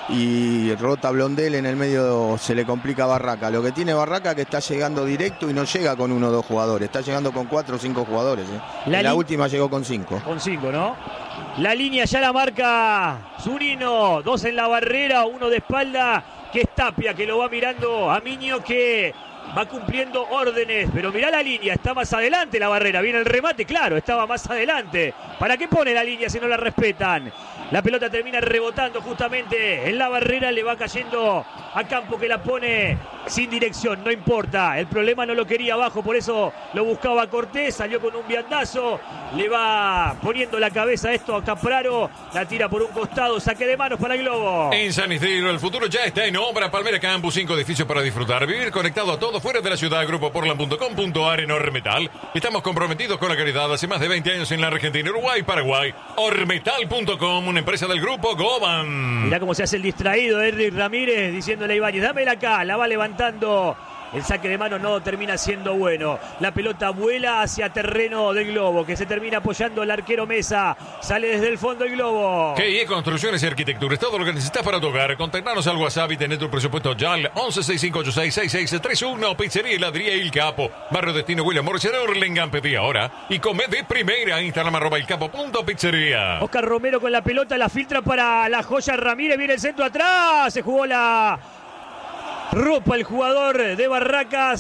y rota Blondel en el medio, se le complica a Barraca. Lo que tiene Barraca que está llegando directo y no llega con uno o dos jugadores, está llegando con cuatro o cinco jugadores. ¿eh? La, la última llegó con cinco. Con cinco, ¿no? La línea ya la marca Zunino, dos en la barrera, uno de espalda, que es Tapia, que lo va mirando a Miño, que va cumpliendo órdenes, pero mirá la línea, está más adelante la barrera, viene el remate, claro, estaba más adelante. ¿Para qué pone la línea si no la respetan? La pelota termina rebotando justamente en la barrera, le va cayendo a Campo, que la pone sin dirección, no importa, el problema no lo quería abajo, por eso lo buscaba Cortés, salió con un viandazo, le va poniendo la cabeza esto a Capraro, la tira por un costado, saque de manos para el globo. En San Isidro el futuro ya está en obra. Palmera Campus, cinco edificios para disfrutar, vivir conectado a todo fuera de la ciudad. Grupo Portland punto com punto a r. en Ormetal, estamos comprometidos con la calidad hace más de veinte años en la Argentina, Uruguay, Paraguay. Ormetal punto com, una empresa del grupo Goban. Mirá cómo se hace el distraído Enrique Ramírez diciéndole a Ibáñez, dámela acá, la va levantando. El saque de mano no termina siendo bueno. La pelota vuela hacia terreno del globo, que se termina apoyando el arquero Mesa. Sale desde el fondo el globo. G I E Construcciones y Arquitectura es todo lo que necesitas para tu hogar. Contactanos al WhatsApp y tener tu presupuesto ya al once, sesenta y cinco ochenta y seis, sesenta y seis treinta y uno. Pizzería Heladería El Capo, Barrio Destino William Morris de Hurlingham. Pedí ahora y come de primera. Instagram arroba el capo punto pizzería. Oscar Romero con la pelota, la filtra para la joya Ramírez. Viene el centro atrás. Se jugó la ropa el jugador de Barracas.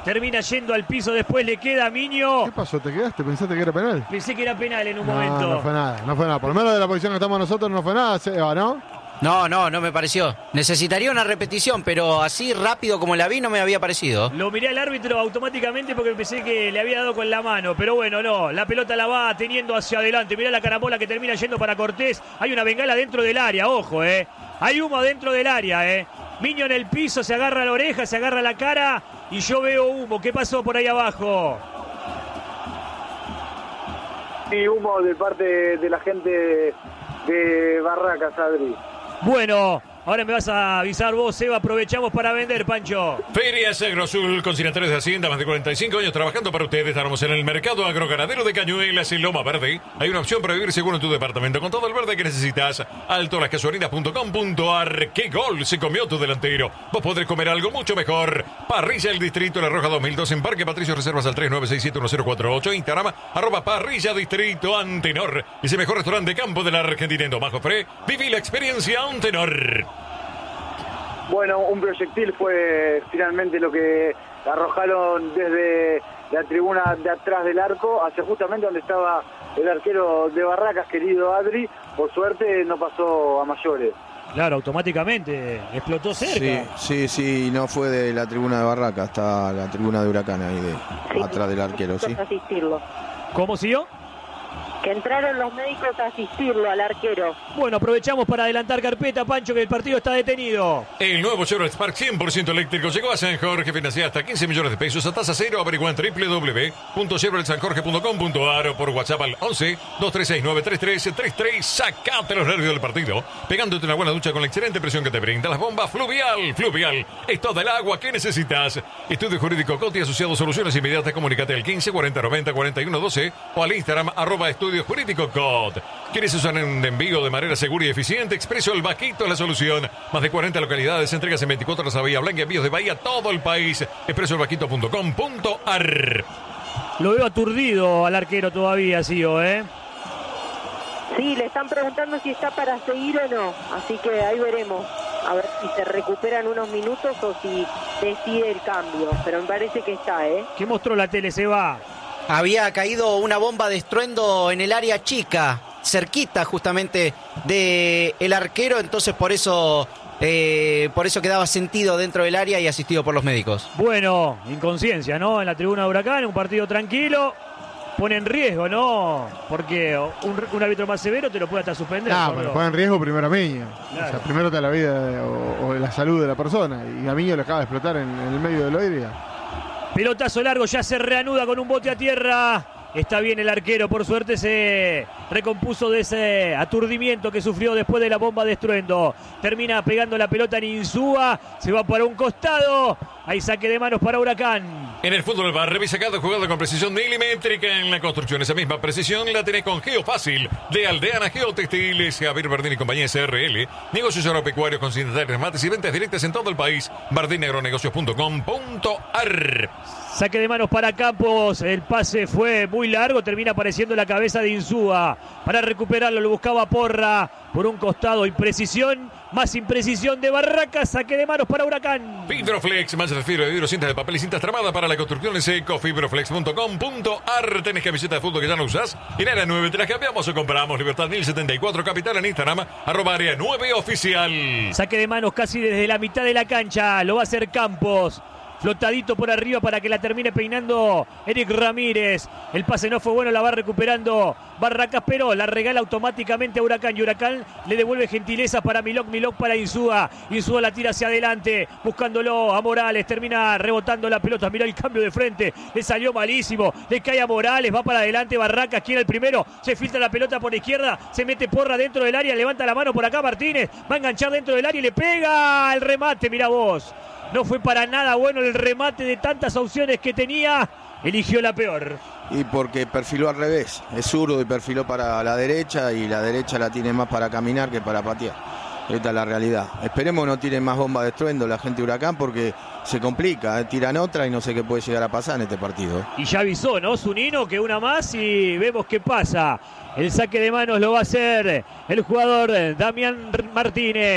termina yendo al piso, después le queda a Miño. ¿Qué pasó? ¿Te quedaste? ¿Pensaste que era penal? Pensé que era penal en un no, momento. No fue nada, no fue nada. Por lo menos de la posición que estamos nosotros no fue nada, Seba, ¿no? No, no, no me pareció. Necesitaría una repetición, pero así rápido como la vi no me había parecido. Lo miré al árbitro automáticamente porque pensé que le había dado con la mano, pero bueno, no, la pelota la va teniendo hacia adelante. Mirá la carambola que termina yendo para Cortés. Hay una bengala dentro del área, ojo, eh. Hay humo dentro del área, eh. Miño en el piso, se agarra la oreja, se agarra la cara y yo veo humo. ¿Qué pasó por ahí abajo? Sí, humo de parte de la gente de Barracas, Adri. Bueno, ahora me vas a avisar vos, Seba. Aprovechamos para vender, Pancho. Ferias Agrosul, consignatarios de Hacienda, más de cuarenta y cinco años trabajando para ustedes. Estamos en el mercado agroganadero de Cañuelas, en Loma Verde. Hay una opción para vivir seguro en tu departamento, con todo el verde que necesitas. Alto las casuarinas punto com punto ar. ¡Qué gol se comió tu delantero! Vos podrés comer algo mucho mejor. Parrilla El Distrito, La Roja dos mil dos, en Parque Patricio. Reservas al tres nueve seis siete uno cero cuatro ocho. Instagram, arroba Parrilla Distrito Antenor. Es el mejor restaurante de campo de la Argentina. En Domajo Fre, viví la experiencia Antenor. Bueno, un proyectil fue finalmente lo que arrojaron desde la tribuna de atrás del arco hacia justamente donde estaba el arquero de Barracas, querido Adri. Por suerte no pasó a mayores. Claro, automáticamente explotó cerca. Sí, sí, sí, no fue de la tribuna de Barracas, hasta la tribuna de Huracán ahí de Sí, atrás del arquero, sí. asistirlo. ¿Cómo siguió? Que entraron los médicos a asistirlo al arquero. Bueno, aprovechamos para adelantar carpeta, Pancho, que el partido está detenido. El nuevo Chevrolet Spark cien por ciento eléctrico llegó a San Jorge, financia hasta quince millones de pesos a tasa cero. Averigua en doble u doble u doble u punto chevrolet san jorge punto com punto ar o por WhatsApp al once, dos tres seis nueve, tres tres tres tres. Sacate los nervios del partido, pegándote una buena ducha con la excelente presión que te brinda las bombas Fluvial. Fluvial es toda el agua que necesitas. Estudio Jurídico Coti, asociado Soluciones Inmediatas. Comunicate al quince, cuarenta, noventa, cuarenta y uno, doce o al Instagram arroba Estudio Jurídico Cot. ¿Quieres usar un envío de manera segura y eficiente? Expreso El Vaquito es la solución. Más de cuarenta localidades, entregas en veinticuatro horas a Bahía Blanca, envíos de Bahía a todo el país. expreso el vaquito punto com punto ar. Lo veo aturdido al arquero todavía, Sio, ¿eh? Sí, le están preguntando si está para seguir o no. Así que ahí veremos. A ver si se recuperan unos minutos o si decide el cambio. Pero me parece que está, ¿eh? ¿Qué mostró la tele, Seba? Había caído una bomba de estruendo en el área chica, cerquita justamente de el arquero, entonces por eso eh, por eso quedaba sentido dentro del área y asistido por los médicos. Bueno, inconsciencia, ¿no? En la tribuna de Huracán, un partido tranquilo. Pone en riesgo, ¿no? Porque un, un árbitro más severo te lo puede hasta suspender. No, ¿no? pero pone en riesgo primero a Miño. Claro. O sea, primero está la vida de- o, o la salud de la persona. Y a Miño le acaba de explotar en, en el medio del oído. Pelotazo largo, ya se reanuda con un bote a tierra. Está bien el arquero, por suerte se recompuso de ese aturdimiento que sufrió después de la bomba de estruendo. Termina pegando la pelota en Insúa, se va para un costado. Hay saque de manos para Huracán. En el fútbol bar, revisa cada jugada con precisión milimétrica en la construcción. Esa misma precisión la tenés con Geofácil de Aldeana Geotextiles, Javier Bardini y compañía S R L. Negocios agropecuarios, consignatarios, remates y ventas directas en todo el país. bardini agronegocios punto com punto ar. Saque de manos para Campos, el pase fue muy largo, termina apareciendo la cabeza de Insúa. Para recuperarlo lo buscaba Porra por un costado, imprecisión, más imprecisión de Barracas, saque de manos para Huracán. Fibroflex, mallas de fibra de vidrio, cintas de papel y cintas tramadas para la construcción en seco. Fibroflex punto com punto ar. Tenés camisetas de fútbol que ya no usás. En área nueve te las cambiamos o compramos. Libertad mil setenta y cuatro Capital en Instagram, arroba área nueve oficial. Saque de manos casi desde la mitad de la cancha, lo va a hacer Campos. Flotadito por arriba para que la termine peinando Eric Ramírez. El pase no fue bueno, la va recuperando Barracas, pero la regala automáticamente a Huracán. Y Huracán le devuelve gentileza para Milok, Milok para Insúa. Insúa la tira hacia adelante, buscándolo a Morales. Termina rebotando la pelota. Mirá el cambio de frente. Le salió malísimo. Le cae a Morales, va para adelante Barracas. Quiere el primero. Se filtra la pelota por izquierda. Se mete Porra dentro del área. Levanta la mano por acá Martínez. Va a enganchar dentro del área y le pega el remate. Mirá vos. No fue para nada bueno el remate de tantas opciones que tenía. Eligió la peor. Y porque perfiló al revés. Es zurdo y perfiló para la derecha y la derecha la tiene más para caminar que para patear. Esta es la realidad. Esperemos no tiren más bombas de estruendo la gente de Huracán porque se complica. ¿eh? Tiran otra y no sé qué puede llegar a pasar en este partido. ¿eh? Y ya avisó, ¿no? Zunino que una más y vemos qué pasa. El saque de manos lo va a hacer el jugador Damián Martínez.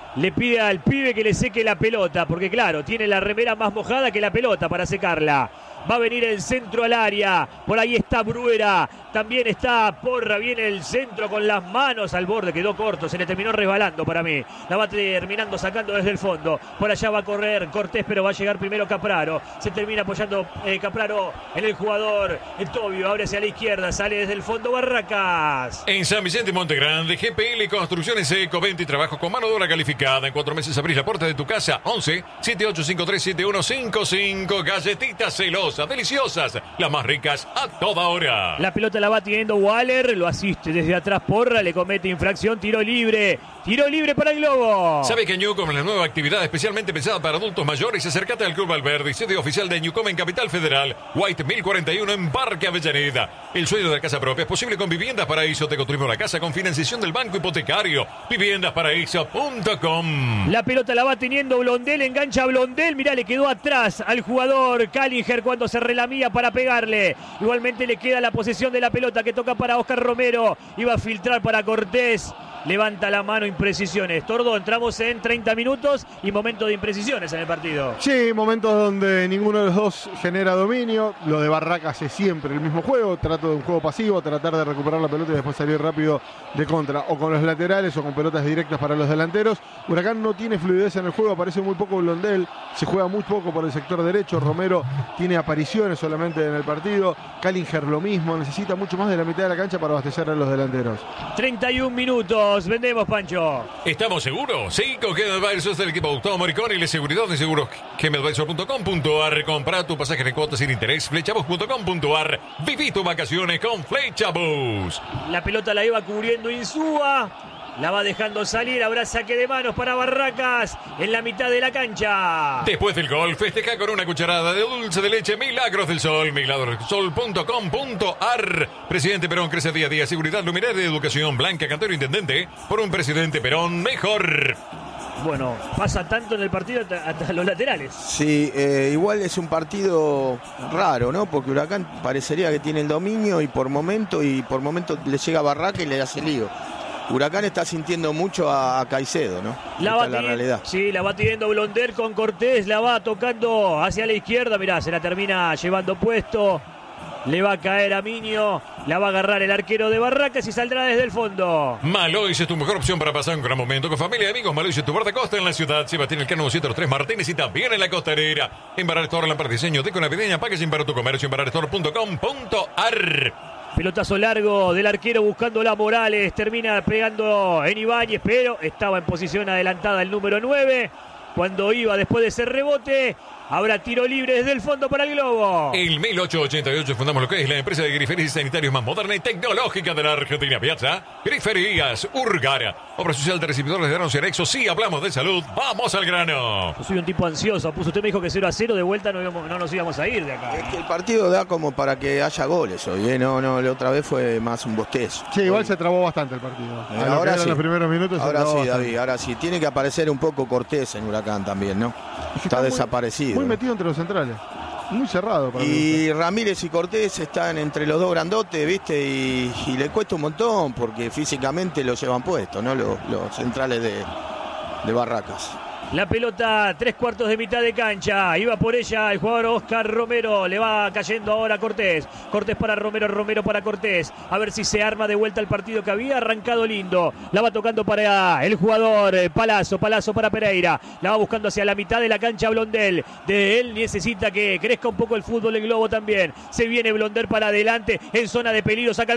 le pide al pibe que le seque la pelota, porque claro, tiene la remera más mojada que la pelota para secarla. Va a venir el centro al área. Por ahí está Bruera. También está Porra. Viene el centro con las manos al borde. Quedó corto. Se le terminó resbalando para mí. La va terminando sacando desde el fondo. Por allá va a correr Cortés, pero va a llegar primero Capraro. Se termina apoyando eh, Capraro en el jugador. El Tobio abre hacia la izquierda. Sale desde el fondo Barracas. En San Vicente Monte Grande, G P L Construcciones Eco, venta y trabajo con mano de obra calificada. En cuatro meses abrís la puerta de tu casa. once, setenta y ocho cincuenta y tres, setenta y uno cincuenta y cinco. Galletitas celosas, deliciosas, las más ricas a toda hora. La pelota la va teniendo Waller, lo asiste desde atrás Porra, le comete infracción, tiro libre, tiro libre para el Globo. ¿Sabe que Newcom es la nueva actividad especialmente pensada para adultos mayores? Acércate al Club Valverde, sede oficial de Newcom en Capital Federal, White mil cuarenta y uno en Parque Avellaneda. El sueño de la casa propia es posible con Viviendas Paraíso. Te construimos la casa con financiación del Banco Hipotecario. viviendas paraíso punto com. La pelota la va teniendo Blondel, engancha a Blondel, mirá, le quedó atrás al jugador Callinger cuando se relamía para pegarle. Igualmente le queda la posesión de la pelota que toca para Oscar Romero. Iba a filtrar para Cortés. Levanta la mano, imprecisiones. Tordo, entramos en treinta minutos y momento de imprecisiones en el partido. Sí, momentos donde ninguno de los dos genera dominio. Lo de Barracas es siempre el mismo juego. Trato de un juego pasivo, tratar de recuperar la pelota y después salir rápido de contra. O con los laterales o con pelotas directas para los delanteros. Huracán no tiene fluidez en el juego, aparece muy poco Blondel. Se juega muy poco por el sector derecho. Romero tiene apariciones solamente en el partido. Callinger lo mismo. Necesita mucho más de la mitad de la cancha para abastecer a los delanteros. treinta y un minutos. Vendemos, Pancho. ¿Estamos seguros? Sí, con GEMAdvisor del equipo Gustavo Moricón y la seguridad de seguros GEMAdvisor punto com punto a r. Compra tu pasaje de cuotas sin interés. Flechabus punto com punto a r. Viví tus vacaciones con Flechabus. La pelota la iba cubriendo Insúa. La va dejando salir, habrá saque de manos para Barracas en la mitad de la cancha. Después del gol, festeja con una cucharada de dulce de leche Milagros del Sol, milagros del sol punto com punto a r. Presidente Perón crece día a día, seguridad, luminaria, educación, Blanca Cantero, intendente, por un presidente Perón mejor. Bueno, pasa tanto en el partido hasta los laterales. Sí, eh, igual es un partido raro, ¿no? Porque Huracán parecería que tiene el dominio y por momento, y por momento le llega a Barraca y le hace lío. Huracán está sintiendo mucho a, a Caicedo, ¿no? La Esta va es la realidad. Sí, la va teniendo Blonder con Cortés, la va tocando hacia la izquierda, mirá, se la termina llevando puesto. Le va a caer a Miño, la va a agarrar el arquero de Barracas y saldrá desde el fondo. Malois es tu mejor opción para pasar un gran momento con familia y amigos. Malois es tu guardacosta en la ciudad. Sebastián Elcano doscientos tres Martínez y también en la costanera. En Barra Store, Lampard Diseño, Deco Navideña, packaging para tu comercio en barra store punto com punto a r. Pelotazo largo del arquero buscando a Morales. Termina pegando en Ibáñez, pero estaba en posición adelantada el número nueve. Cuando iba después de ese rebote, habrá tiro libre desde el fondo para el Globo. En mil ochocientos ochenta y ocho fundamos lo que es la empresa de griferías y sanitarios más moderna y tecnológica de la Argentina. Piazza Griferías Urgara. Obra social de recibidores de granos y anexos. Sí, hablamos de salud. Vamos al grano. Yo soy un tipo ansioso. Puso, usted me dijo que cero a cero. De vuelta no, íbamos, no nos íbamos a ir de acá. Es que el partido da como para que haya goles hoy, ¿eh? No, no, la otra vez fue más un bostezo. Sí, igual hoy se trabó bastante el partido. Eh, ahora sí. En los primeros minutos ahora se trabó sí, bastante. David, ahora sí. Tiene que aparecer un poco Cortés en Huracán también, ¿no? Es que Está, muy- desaparecido. Muy metido entre los centrales. Muy cerrado para mí. Y Ramírez y Cortés están entre los dos grandotes, ¿viste? Y, y le cuesta un montón porque físicamente lo llevan puesto, ¿no? Los, los centrales de, de Barracas. La pelota, tres cuartos de mitad de cancha. Iba por ella el jugador Oscar Romero. Le va cayendo ahora Cortés. Cortés para Romero, Romero para Cortés. A ver si se arma de vuelta el partido que había arrancado lindo. La va tocando para el jugador eh, Palazzo. Palazzo para Pereira. La va buscando hacia la mitad de la cancha Blondel. De él necesita que crezca un poco el fútbol el Globo también. Se viene Blonder para adelante. En zona de peligro saca el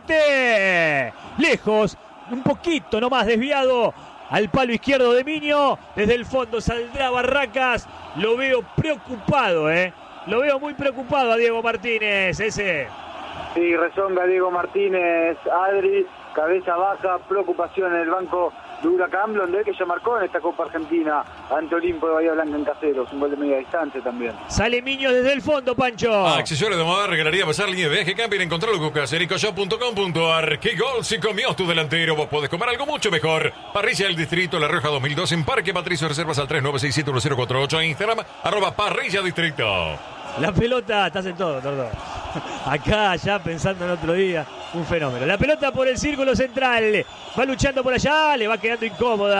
remate. Lejos. Un poquito nomás desviado. Al palo izquierdo de Miño, desde el fondo saldrá Barracas. Lo veo preocupado, ¿eh? Lo veo muy preocupado a Diego Martínez, ese. Sí, rezonga Diego Martínez, Adri, cabeza baja, preocupación en el banco de Huracán. Blondel, que ya marcó en esta Copa Argentina ante Olimpo de Bahía Blanca en Caseros, un gol de media distancia también. Sale Miño desde el fondo, Pancho. Accesorios de moda, regalaría pasar línea de viaje, camping, encontrarlo con casericoshop punto com punto a r. ¿Qué gol si comió tu delantero? Vos podés comer algo mucho mejor. Parrilla del Distrito, La Rioja dos mil dos, en Parque Patricio. Reservas al tres nueve seis siete uno cero cuatro ocho. Instagram, arroba Parrilla Distrito. La pelota, estás en todo, Tordo. Acá, ya pensando en otro día, un fenómeno. La pelota por el círculo central. Va luchando por allá, le va quedando incómoda.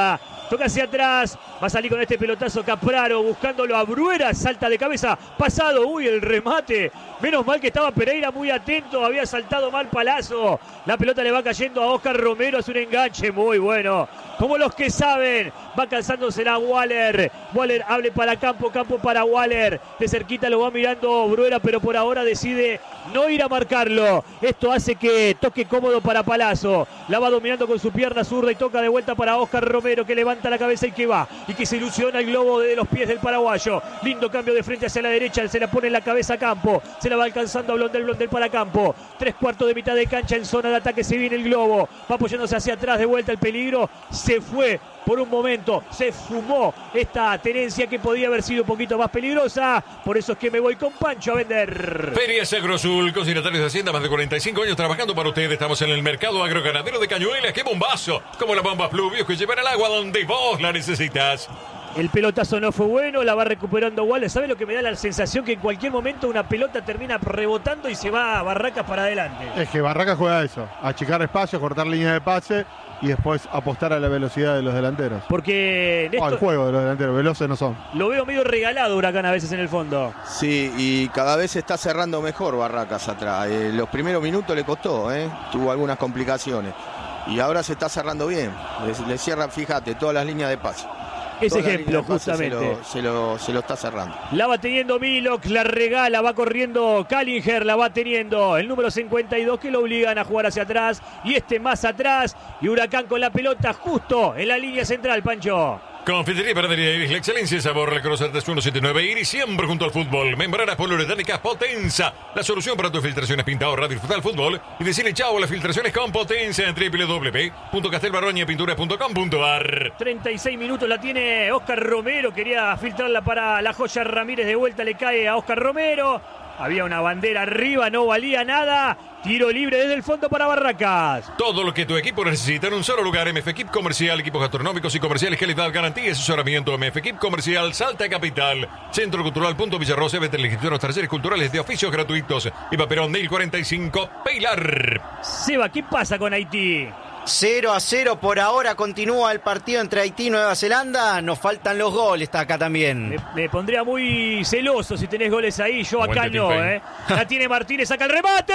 toca hacia atrás, va a salir con este pelotazo Capraro, buscándolo a Bruera, salta de cabeza, pasado, uy, el remate, menos mal que estaba Pereira muy atento, había saltado mal Palazzo, la pelota le va cayendo a Oscar Romero, es un enganche muy bueno, como los que saben, va calzándosela a Waller, Waller hable para Campo, Campo para Waller, de cerquita lo va mirando Bruera, pero por ahora decide no ir a marcarlo, esto hace que toque cómodo para Palazzo, la va dominando con su pierna zurda y toca de vuelta para Oscar Romero, que levanta la cabeza y que va, y que se ilusiona el globo de los pies del paraguayo, lindo cambio de frente hacia la derecha, se la pone en la cabeza a Campo, se la va alcanzando a Blondel, Blondel para Campo, tres cuartos de mitad de cancha en zona de ataque, se viene el globo, va apoyándose hacia atrás, de vuelta el peligro, se fue por un momento, se fumó esta tenencia que podía haber sido un poquito más peligrosa, por eso es que me voy con Pancho a vender. Ferias Agrosul, consignatarios de Hacienda, más de cuarenta y cinco años trabajando para ustedes. Estamos en el mercado agroganadero de Cañuelas. ¡Qué bombazo! Como la bomba Pluvios que llevan al agua donde vos la necesitas. El pelotazo no fue bueno, la va recuperando Waller. ¿Sabe lo que me da la sensación? Que en cualquier momento una pelota termina rebotando y se va a Barracas para adelante. Es que Barracas juega eso, achicar espacio, cortar líneas de pase y después apostar a la velocidad de los delanteros. Porque Néstor, oh, el juego de los delanteros, veloces no son. Lo veo medio regalado Huracán a veces en el fondo. Sí, y cada vez se está cerrando mejor Barracas atrás. Eh, los primeros minutos le costó, ¿eh? Tuvo algunas complicaciones. Y ahora se está cerrando bien. Le, le cierran, fíjate, todas las líneas de pase. Ese ejemplo, justamente. Se lo, se, lo, se lo está cerrando. La va teniendo Milok, la regala, va corriendo Kallinger, la va teniendo el número cincuenta y dos que lo obligan a jugar hacia atrás. Y este más atrás. Y Huracán con la pelota justo en la línea central, Pancho. Confitería y Panadería Iris, la excelencia y sabor, la Cruz Artes ciento setenta y nueve Iris, siempre junto al fútbol. Membranas poliuretánicas Potenza, la solución para tus filtraciones, pintado, radio y disfrutar el fútbol. Y decirle chao a las filtraciones con Potenza en doble u doble u doble u punto castelbarroña pintura punto com punto a r. treinta y seis minutos la tiene Oscar Romero, quería filtrarla para la Joya Ramírez, de vuelta le cae a Oscar Romero. Había una bandera arriba, no valía nada. Tiro libre desde el fondo para Barracas. Todo lo que tu equipo necesita en un solo lugar. M F Equip Comercial, equipos gastronómicos y comerciales, calidad, garantía y asesoramiento. M F Equip Comercial, Salta Capital. Centro Cultural Punto Villarrosa, vete a los talleres culturales de oficios gratuitos. Y Paperón mil cuarenta y cinco, Pilar. Seba, ¿qué pasa con Haití? cero a cero por ahora, continúa el partido entre Haití y Nueva Zelanda. Nos faltan los goles, está acá también. Me, me pondría muy celoso si tenés goles ahí, yo acá no, ¿eh? La tiene Martínez, saca el remate.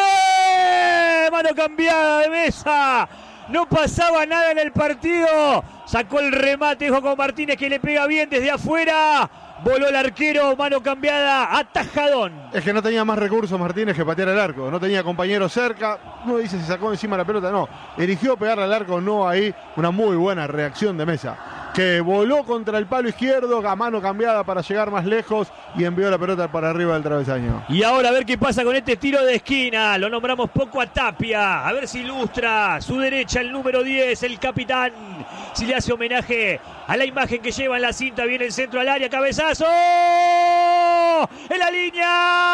Mano cambiada de Mesa. No pasaba nada en el partido. Sacó el remate, dijo con Martínez que le pega bien desde afuera. Voló el arquero, mano cambiada, atajadón. Es que no tenía más recursos Martínez que patear el arco. No tenía compañeros cerca. No dice si sacó encima la pelota, no. Eligió pegarle al arco, no ahí. Una muy buena reacción de Mesa, que voló contra el palo izquierdo, a mano cambiada para llegar más lejos y envió la pelota para arriba del travesaño. Y ahora a ver qué pasa con este tiro de esquina. Lo nombramos poco a Tapia. A ver si ilustra su derecha el número diez, el capitán. Si le hace homenaje a la imagen que lleva en la cinta. Viene el centro al área, cabezazo. ¡En la línea!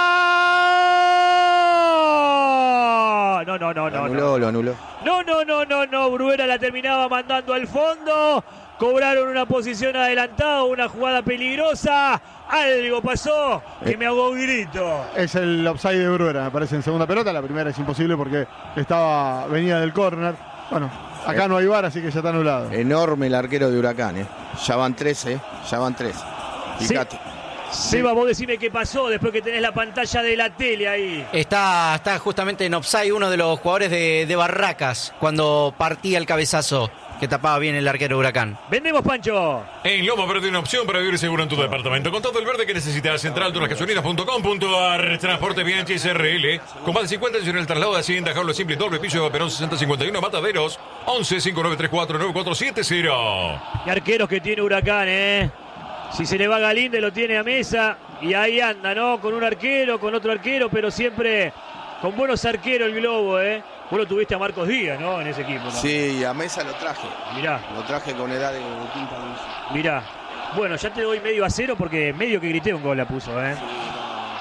No, no, no, no. Lo anuló, no. lo anuló. No, no, no, no, no. Bruera la terminaba mandando al fondo. Cobraron una posición adelantada, una jugada peligrosa. Algo pasó que me ahogó un grito. Es el offside de Bruera, me parece, en segunda pelota. La primera es imposible porque estaba venía del córner. Bueno, acá eh, no hay V A R, así que ya está anulado. Enorme el arquero de Huracán, ¿eh? Ya van trece, ya van trece. Fíjate. Sí. Seba, vos decime qué pasó después que tenés la pantalla de la tele ahí. Está, está justamente en offside uno de los jugadores de, de Barracas cuando partía el cabezazo que tapaba bien el arquero Huracán. Vendemos, Pancho. En Loma Verde, una opción para vivir seguro en tu departamento. Con todo el verde que necesitas. Central Duras Gasolinas punto com punto a r. Transporte Bianchi S R L. Con más de cincuenta años en el traslado de Hacienda. Jaula simple y doble piso de Perón sesenta cincuenta y uno. Mataderos. once cinco nueve tres cuatro nueve cuatro siete cero. Y arqueros que tiene Huracán, ¿eh? Si se le va a Galíndez lo tiene a Mesa. Y ahí anda, ¿no? Con un arquero, con otro arquero. Pero siempre con buenos arqueros el Globo, ¿eh? Vos lo tuviste a Marcos Díaz, ¿no? En ese equipo, ¿no? Sí, a Mesa lo traje. Mirá. Lo traje con edad de quinta división. Mirá. Bueno, ya te doy medio a cero porque medio que grité un gol la puso, ¿eh? Sí, no.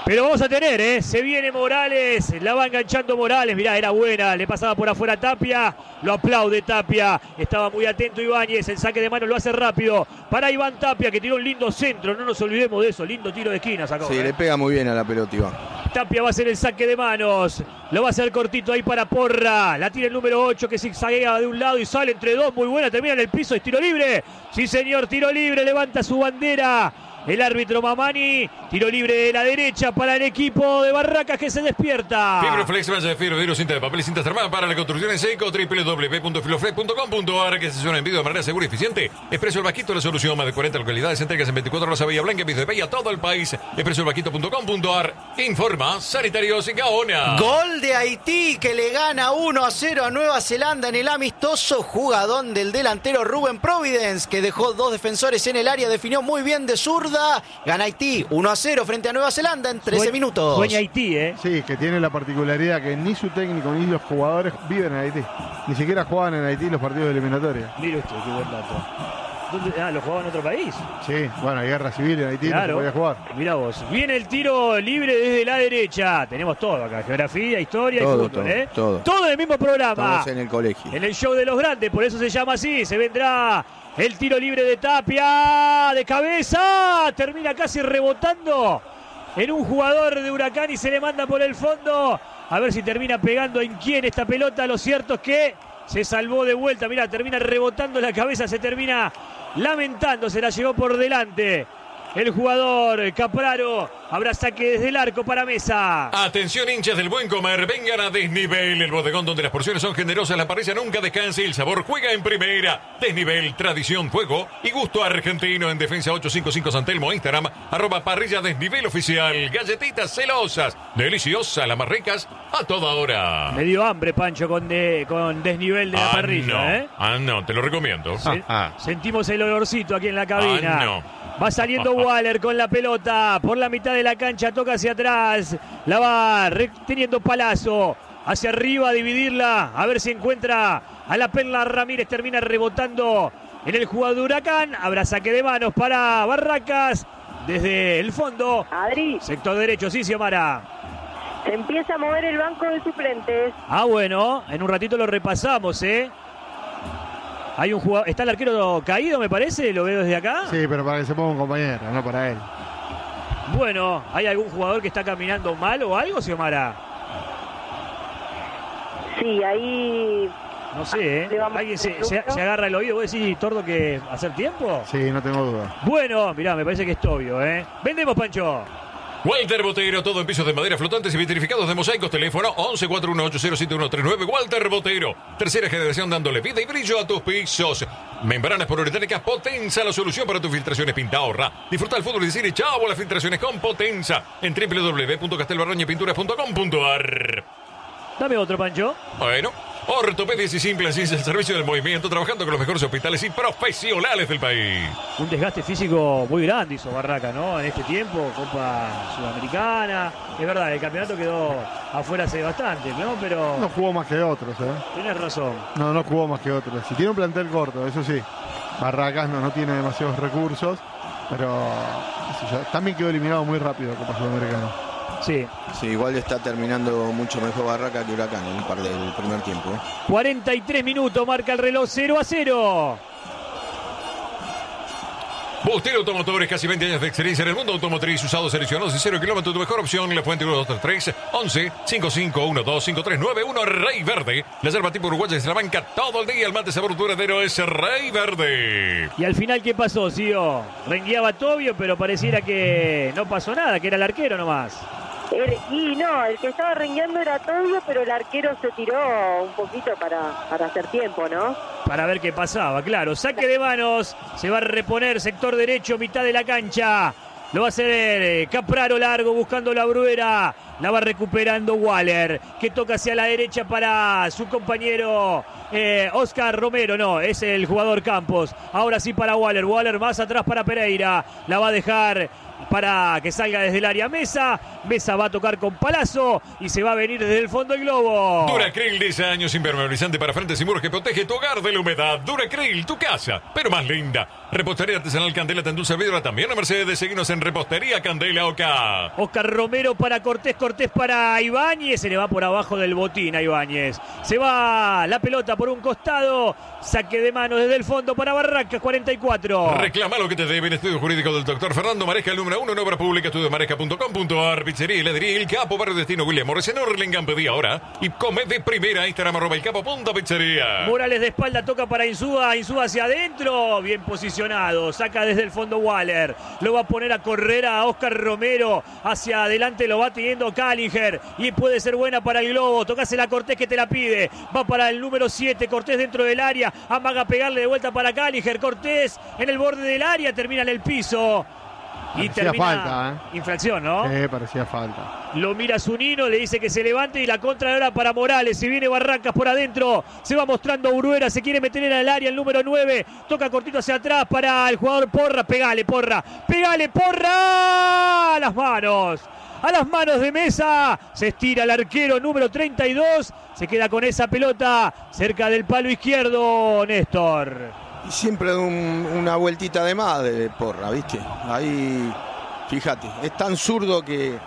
Pero vamos a tener, ¿eh? Se viene Morales, la va enganchando Morales, mirá, era buena, le pasaba por afuera a Tapia, lo aplaude Tapia, estaba muy atento Ibáñez, el saque de mano lo hace rápido para Iván Tapia, que tiró un lindo centro, no nos olvidemos de eso, lindo tiro de esquina sacó. Sí, ¿eh? le pega muy bien a la pelota Iván. Tapia va a hacer el saque de manos, lo va a hacer cortito ahí para Porra, la tira el número ocho que zigzaguea de un lado y sale entre dos, muy buena, termina en el piso, es tiro libre, sí señor, tiro libre, levanta su bandera. El árbitro Mamani, tiro libre de la derecha para el equipo de Barracas que se despierta. Fibroflex, malla de fibra, vidrio, cinta de papel y cintas termal para la construcción en seco. doble u doble u doble u punto filoflex punto com punto a r, que se suena en vídeo de manera segura y eficiente. Expreso El Vaquito, la solución, más de cuarenta localidades, entregas en veinticuatro horas a Bahía Blanca, Piso de Peña, todo el país. expreso el vaquito punto com punto a r, informa Sanitarios y Gaona. Gol de Haití que le gana uno a cero a Nueva Zelanda en el amistoso. Jugadón del delantero Rubén Providence, que dejó dos defensores en el área, definió muy bien de zurda. Gana Haití uno a cero frente a Nueva Zelanda en trece minutos. Sueña Haití, ¿eh? Sí, que tiene la particularidad que ni su técnico ni los jugadores viven en Haití. Ni siquiera juegan en Haití los partidos de eliminatoria. Mire usted, qué buen dato. ¿Dónde? Ah, ¿lo jugaban en otro país? Sí, bueno, hay guerra civil en Haití, Claro. no se podía jugar. Mirá vos. Viene el tiro libre desde la derecha. Tenemos todo acá, geografía, historia Todo, y fútbol, todo, ¿eh? todo. Todo en el mismo programa. Estamos en el colegio. En el show de los grandes, por eso se llama así. Se vendrá el tiro libre de Tapia, de cabeza. Termina casi rebotando en un jugador de Huracán y se le manda por el fondo. A ver si termina pegando en quién esta pelota. Lo cierto es que se salvó de vuelta. Mirá, termina rebotando la cabeza, se termina lamentando. Se la llevó por delante el jugador Capraro. Habrá saque desde el arco para Mesa. Atención, hinchas del buen comer, vengan a Desnivel, el bodegón donde las porciones son generosas, la parrilla nunca descansa y el sabor juega en primera. Desnivel, tradición, fuego y gusto argentino. En Defensa ochocientos cincuenta y cinco San Telmo, Instagram, arroba parrilla Desnivel oficial. Galletitas celosas, deliciosas, las más ricas, a toda hora. Me dio hambre, Pancho, con, de, con desnivel de la Ah, parrilla, no. ¿eh? Ah, no, te lo recomiendo. Se- sentimos el olorcito aquí en la cabina. Ah, no. Va saliendo Waller con la pelota por la mitad de la cancha, toca hacia atrás, la va re- teniendo Palazzo, hacia arriba a dividirla, a ver si encuentra a la Perla Ramírez, termina rebotando en el jugador de Huracán. Habrá saque de manos para Barracas desde el fondo, Adri, sector derecho, sí, Xiomara. se empieza a mover el banco de suplentes. Ah, bueno, en un ratito lo repasamos, ¿eh? Hay un jugador, está el arquero caído, me parece, lo veo desde acá. Sí, pero para que se ponga un compañero, no para él. Bueno, ¿hay algún jugador que está caminando mal o algo, Xiomara? Sí, ahí No sé, ¿eh? Le vamos ¿Alguien se, a hacer se- truco. se agarra el oído? ¿Vos decís, Tordo, que hacer tiempo? Sí, no tengo duda. Bueno, mirá, me parece que es obvio, ¿eh? Vendemos, Pancho. Walter Botero, todo en pisos de madera flotantes y vitrificados de mosaicos. Teléfono once cuarenta y uno ocho cero siete uno tres nueve. Walter Botero, tercera generación dándole vida y brillo a tus pisos. Membranas poliuretánicas Potenza, la solución para tus filtraciones. Pinta, ahorra. Disfruta el fútbol y decir chao a las filtraciones con Potenza en doble u doble u doble u punto castelbarroñepinturas punto com punto a r. Dame otro, Pancho. Bueno, ortopedias y simples, el servicio del movimiento, trabajando con los mejores hospitales y profesionales del país. Un desgaste físico muy grande hizo Barraca, ¿no? En este tiempo, Copa Sudamericana. Es verdad, el campeonato quedó afuera hace bastante, ¿no? Pero No jugó más que otros, ¿eh? tenés razón. No, no jugó más que otros. Si tiene un plantel corto, eso sí. Barracas no, no tiene demasiados recursos, pero qué sé yo, también quedó eliminado muy rápido la Copa Sudamericana. Sí. Sí, igual está terminando mucho mejor Barraca que Huracán en un par del primer tiempo. ¿eh? cuarenta y tres minutos, marca el reloj cero a cero. Bustelo Automotores, casi veinte años de experiencia en el mundo automotriz, usados, seleccionados y cero kilómetros. Tu mejor opción, La Fuente uno dos tres tres, once cincuenta y cinco doce cinco tres nueve uno. Rey Verde, la yerba tipo uruguaya de Salamanca, todo el día. El mate sabor duradero es Rey Verde. Y al final, ¿qué pasó, Sio? Rengueaba Tobio, pero pareciera que no pasó nada, que era el arquero nomás. Er- y no, el que estaba rengueando era Tobio, pero el arquero se tiró un poquito para, para hacer tiempo, ¿no? Para ver qué pasaba, claro. Saque de manos, se va a reponer sector derecho, mitad de la cancha. Lo va a hacer eh, Capraro largo, buscando la Bruera. La va recuperando Waller, que toca hacia la derecha para su compañero eh, Oscar Romero. No, es el jugador Campos. Ahora sí para Waller. Waller más atrás para Pereira. La va a dejar para que salga desde el área Mesa. Mesa va a tocar con Palazzo y se va a venir desde el fondo el globo. Duracril, diez años, impermeabilizante para frentes y muros que protege tu hogar de la humedad. Duracril, tu casa, pero más linda. Repostería artesanal Candela te endulza el vidrio también a Mercedes. Seguinos en Repostería Candela Oca. Oscar Romero para Cortés, Cortés para Ibáñez. Se le va por abajo del botín a Ibáñez. Se va la pelota por un costado. Saque de mano desde el fondo para Barracas, cuarenta y cuatro. Reclama lo que te debe el estudio jurídico del doctor Fernando Maresca, el número uno en obra pública, estudio maresca punto com punto ar. Pizzería y heladería El Capo, barrio destino William Morris en Orlingham. Pedí ahora y come de primera. Instagram arroba el capo punto pizzería. Morales de espalda toca para Insúa. Insúa hacia adentro. Bien posicionado. Saca desde el fondo Waller. Lo va a poner a correr a Oscar Romero. Hacia adelante lo va teniendo Callinger. Y puede ser buena para el globo. Tocásela a Cortés que te la pide. Va para el número siete. Cortés dentro del área. Amaga a pegarle de vuelta para Calliger. Cortés en el borde del área. Termina en el piso. Y Parecía termina falta, ¿eh? Infracción, ¿no? Sí, parecía falta. Lo mira Zunino, le dice que se levante y la contra ahora para Morales. Si viene Barracas por adentro, se va mostrando Bruera, se quiere meter en el área el número nueve. Toca cortito hacia atrás para el jugador Porra. Pegale, Porra. Pegale, Porra. A las manos. A las manos de Mesa. Se estira el arquero número treinta y dos. Se queda con esa pelota cerca del palo izquierdo, Néstor. Y siempre un, una vueltita de más de Porra, ¿viste? Ahí, fíjate, es tan zurdo que,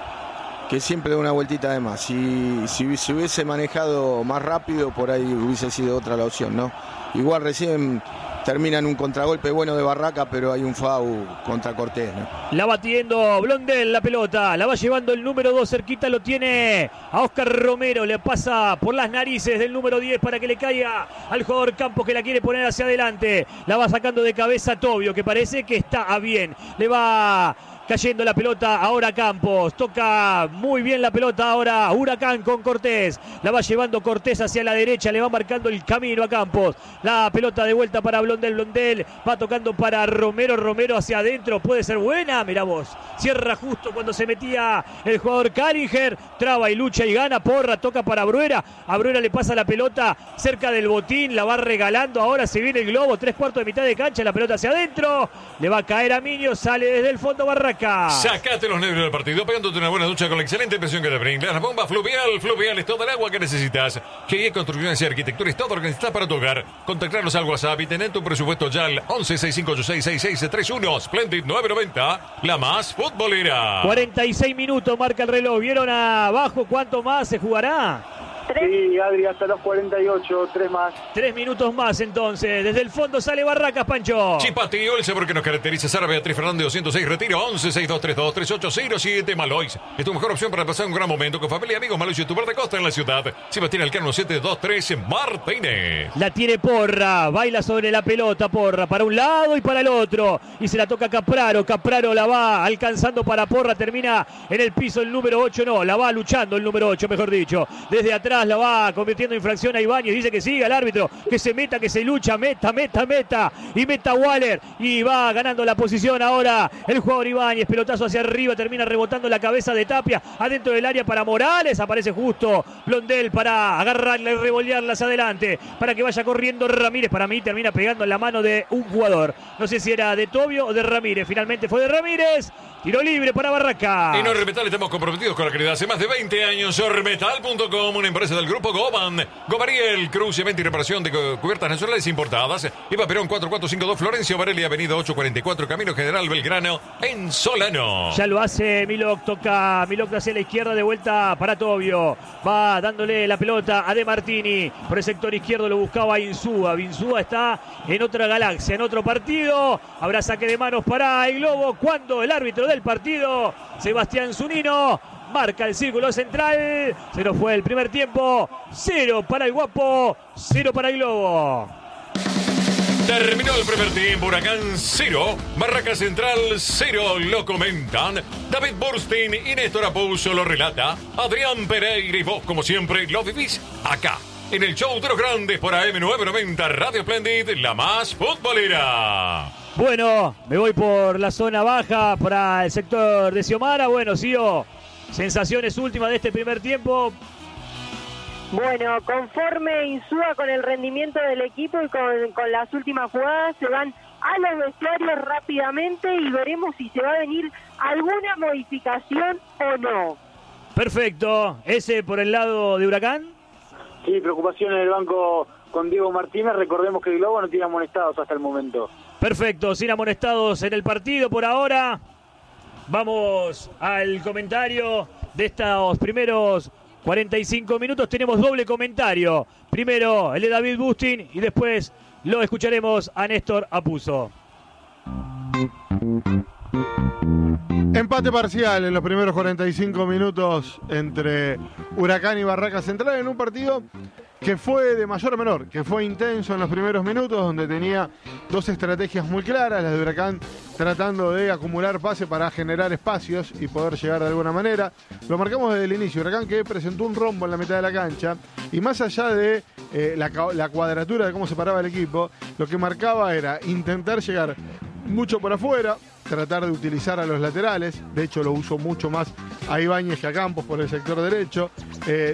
que siempre da una vueltita de más. Si, si se hubiese manejado más rápido, por ahí hubiese sido otra la opción, ¿no? Igual recién termina en un contragolpe bueno de Barraca, pero hay un foul contra Cortés, ¿no? La batiendo Blondel la pelota, la va llevando el número dos, cerquita lo tiene a Oscar Romero, le pasa por las narices del número diez para que le caiga al jugador Campos que la quiere poner hacia adelante, la va sacando de cabeza Tobio que parece que está a bien, le va cayendo la pelota ahora Campos, toca muy bien la pelota ahora Huracán con Cortés, la va llevando Cortés hacia la derecha, le va marcando el camino a Campos, la pelota de vuelta para Blondel, Blondel va tocando para Romero, Romero hacia adentro, puede ser buena, mirá vos, cierra justo cuando se metía el jugador Callinger, traba y lucha y gana, Porra, toca para Bruera, a Bruera le pasa la pelota cerca del botín, la va regalando, ahora se viene el globo, tres cuartos de mitad de cancha, la pelota hacia adentro, le va a caer a Miño, sale desde el fondo Barraca. Sacate los nervios del partido pegándote una buena ducha con la excelente impresión que te brinda la bomba Fluvial. Fluvial es toda el agua que necesitas. G I E Construcciones y Arquitectura es todo lo que necesitas para tu hogar. Contactarlos al WhatsApp y tener tu presupuesto ya al once seis cinco ocho seis seis seis tres uno. Splendid nueve noventa, la más futbolera. cuarenta y seis minutos marca el reloj. ¿Vieron abajo cuánto más se jugará? Sí, Adri, hasta los cuarenta y ocho, tres más. Tres minutos más entonces. Desde el fondo sale Barracas, Pancho. Chipatío, el sabor que nos caracteriza. Sara Beatriz Fernández doscientos seis, retiro once seis dos tres dos tres ocho cero siete. Malois es tu mejor opción para pasar un gran momento con familia y amigos. Malois y tu verde costa en la ciudad. Sebastián Alcano siete dos tres Martínez. La tiene Porra, baila sobre la pelota Porra, para un lado y para el otro. Y se la toca Capraro, Capraro la va alcanzando para Porra, termina en el piso el número ocho, no, la va luchando el número ocho, mejor dicho. Desde atrás la va convirtiendo en infracción a Ibáñez, dice que siga el árbitro, que se meta, que se lucha, meta, meta, meta, y meta Waller, y va ganando la posición ahora el jugador Ibáñez, pelotazo hacia arriba, termina rebotando la cabeza de Tapia, adentro del área para Morales, aparece justo Blondel para agarrarla y revolearla hacia adelante, para que vaya corriendo Ramírez, para mí termina pegando en la mano de un jugador, no sé si era de Tobio o de Ramírez, finalmente fue de Ramírez. Tiro libre para Barracas. En Ormetal estamos comprometidos con la calidad hace más de veinte años. Ormetal punto com, una empresa del grupo Goban. Gobariel, cruz, cemento y reparación de cubiertas nacionales importadas. Eva Perón cuatro cuatro cinco dos, Florencio Varela, avenida ocho cuarenta y cuatro, Camino General Belgrano, en Solano. Ya lo hace Milok, toca Milok hacia la izquierda, de vuelta para Tobio. Va dándole la pelota a De Martini. Por el sector izquierdo lo buscaba Insúa. Insúa está en otra galaxia, en otro partido. Habrá saque de manos para el Globo cuando el árbitro del partido, Sebastián Zunino, marca el círculo central. Se nos fue el primer tiempo. Cero para el Guapo, cero para el Globo. Terminó el primer tiempo, Huracán cero, Barraca Central cero, lo comentan David Burstein y Néstor Apouso lo relata, Adrián Pereira y vos como siempre lo vivís acá, en el show de los grandes por A M nueve noventa Radio Splendid, la más futbolera. Bueno, me voy por la zona baja para el sector de Xiomara. Bueno, Sio, sensaciones últimas de este primer tiempo. Bueno, conforme Insúa con el rendimiento del equipo y con, con las últimas jugadas, se van a los vestuarios rápidamente y veremos si se va a venir alguna modificación o no. Perfecto. ¿Ese por el lado de Huracán? Sí, preocupación en el banco con Diego Martínez. Recordemos que el Globo no tiene amonestados hasta el momento. Perfecto, sin amonestados en el partido por ahora. Vamos al comentario de estos primeros cuarenta y cinco minutos. Tenemos doble comentario. Primero el de David Bustin y después lo escucharemos a Néstor Apuzzo. Empate parcial en los primeros cuarenta y cinco minutos entre Huracán y Barraca Central en un partido que fue de mayor a menor, que fue intenso en los primeros minutos, donde tenía dos estrategias muy claras, las de Huracán tratando de acumular pase para generar espacios y poder llegar de alguna manera. Lo marcamos desde el inicio, Huracán que presentó un rombo en la mitad de la cancha y más allá de eh, la, la cuadratura de cómo se paraba el equipo, lo que marcaba era intentar llegar mucho por afuera, tratar de utilizar a los laterales, de hecho lo usó mucho más a Ibáñez que a Campos por el sector derecho, eh,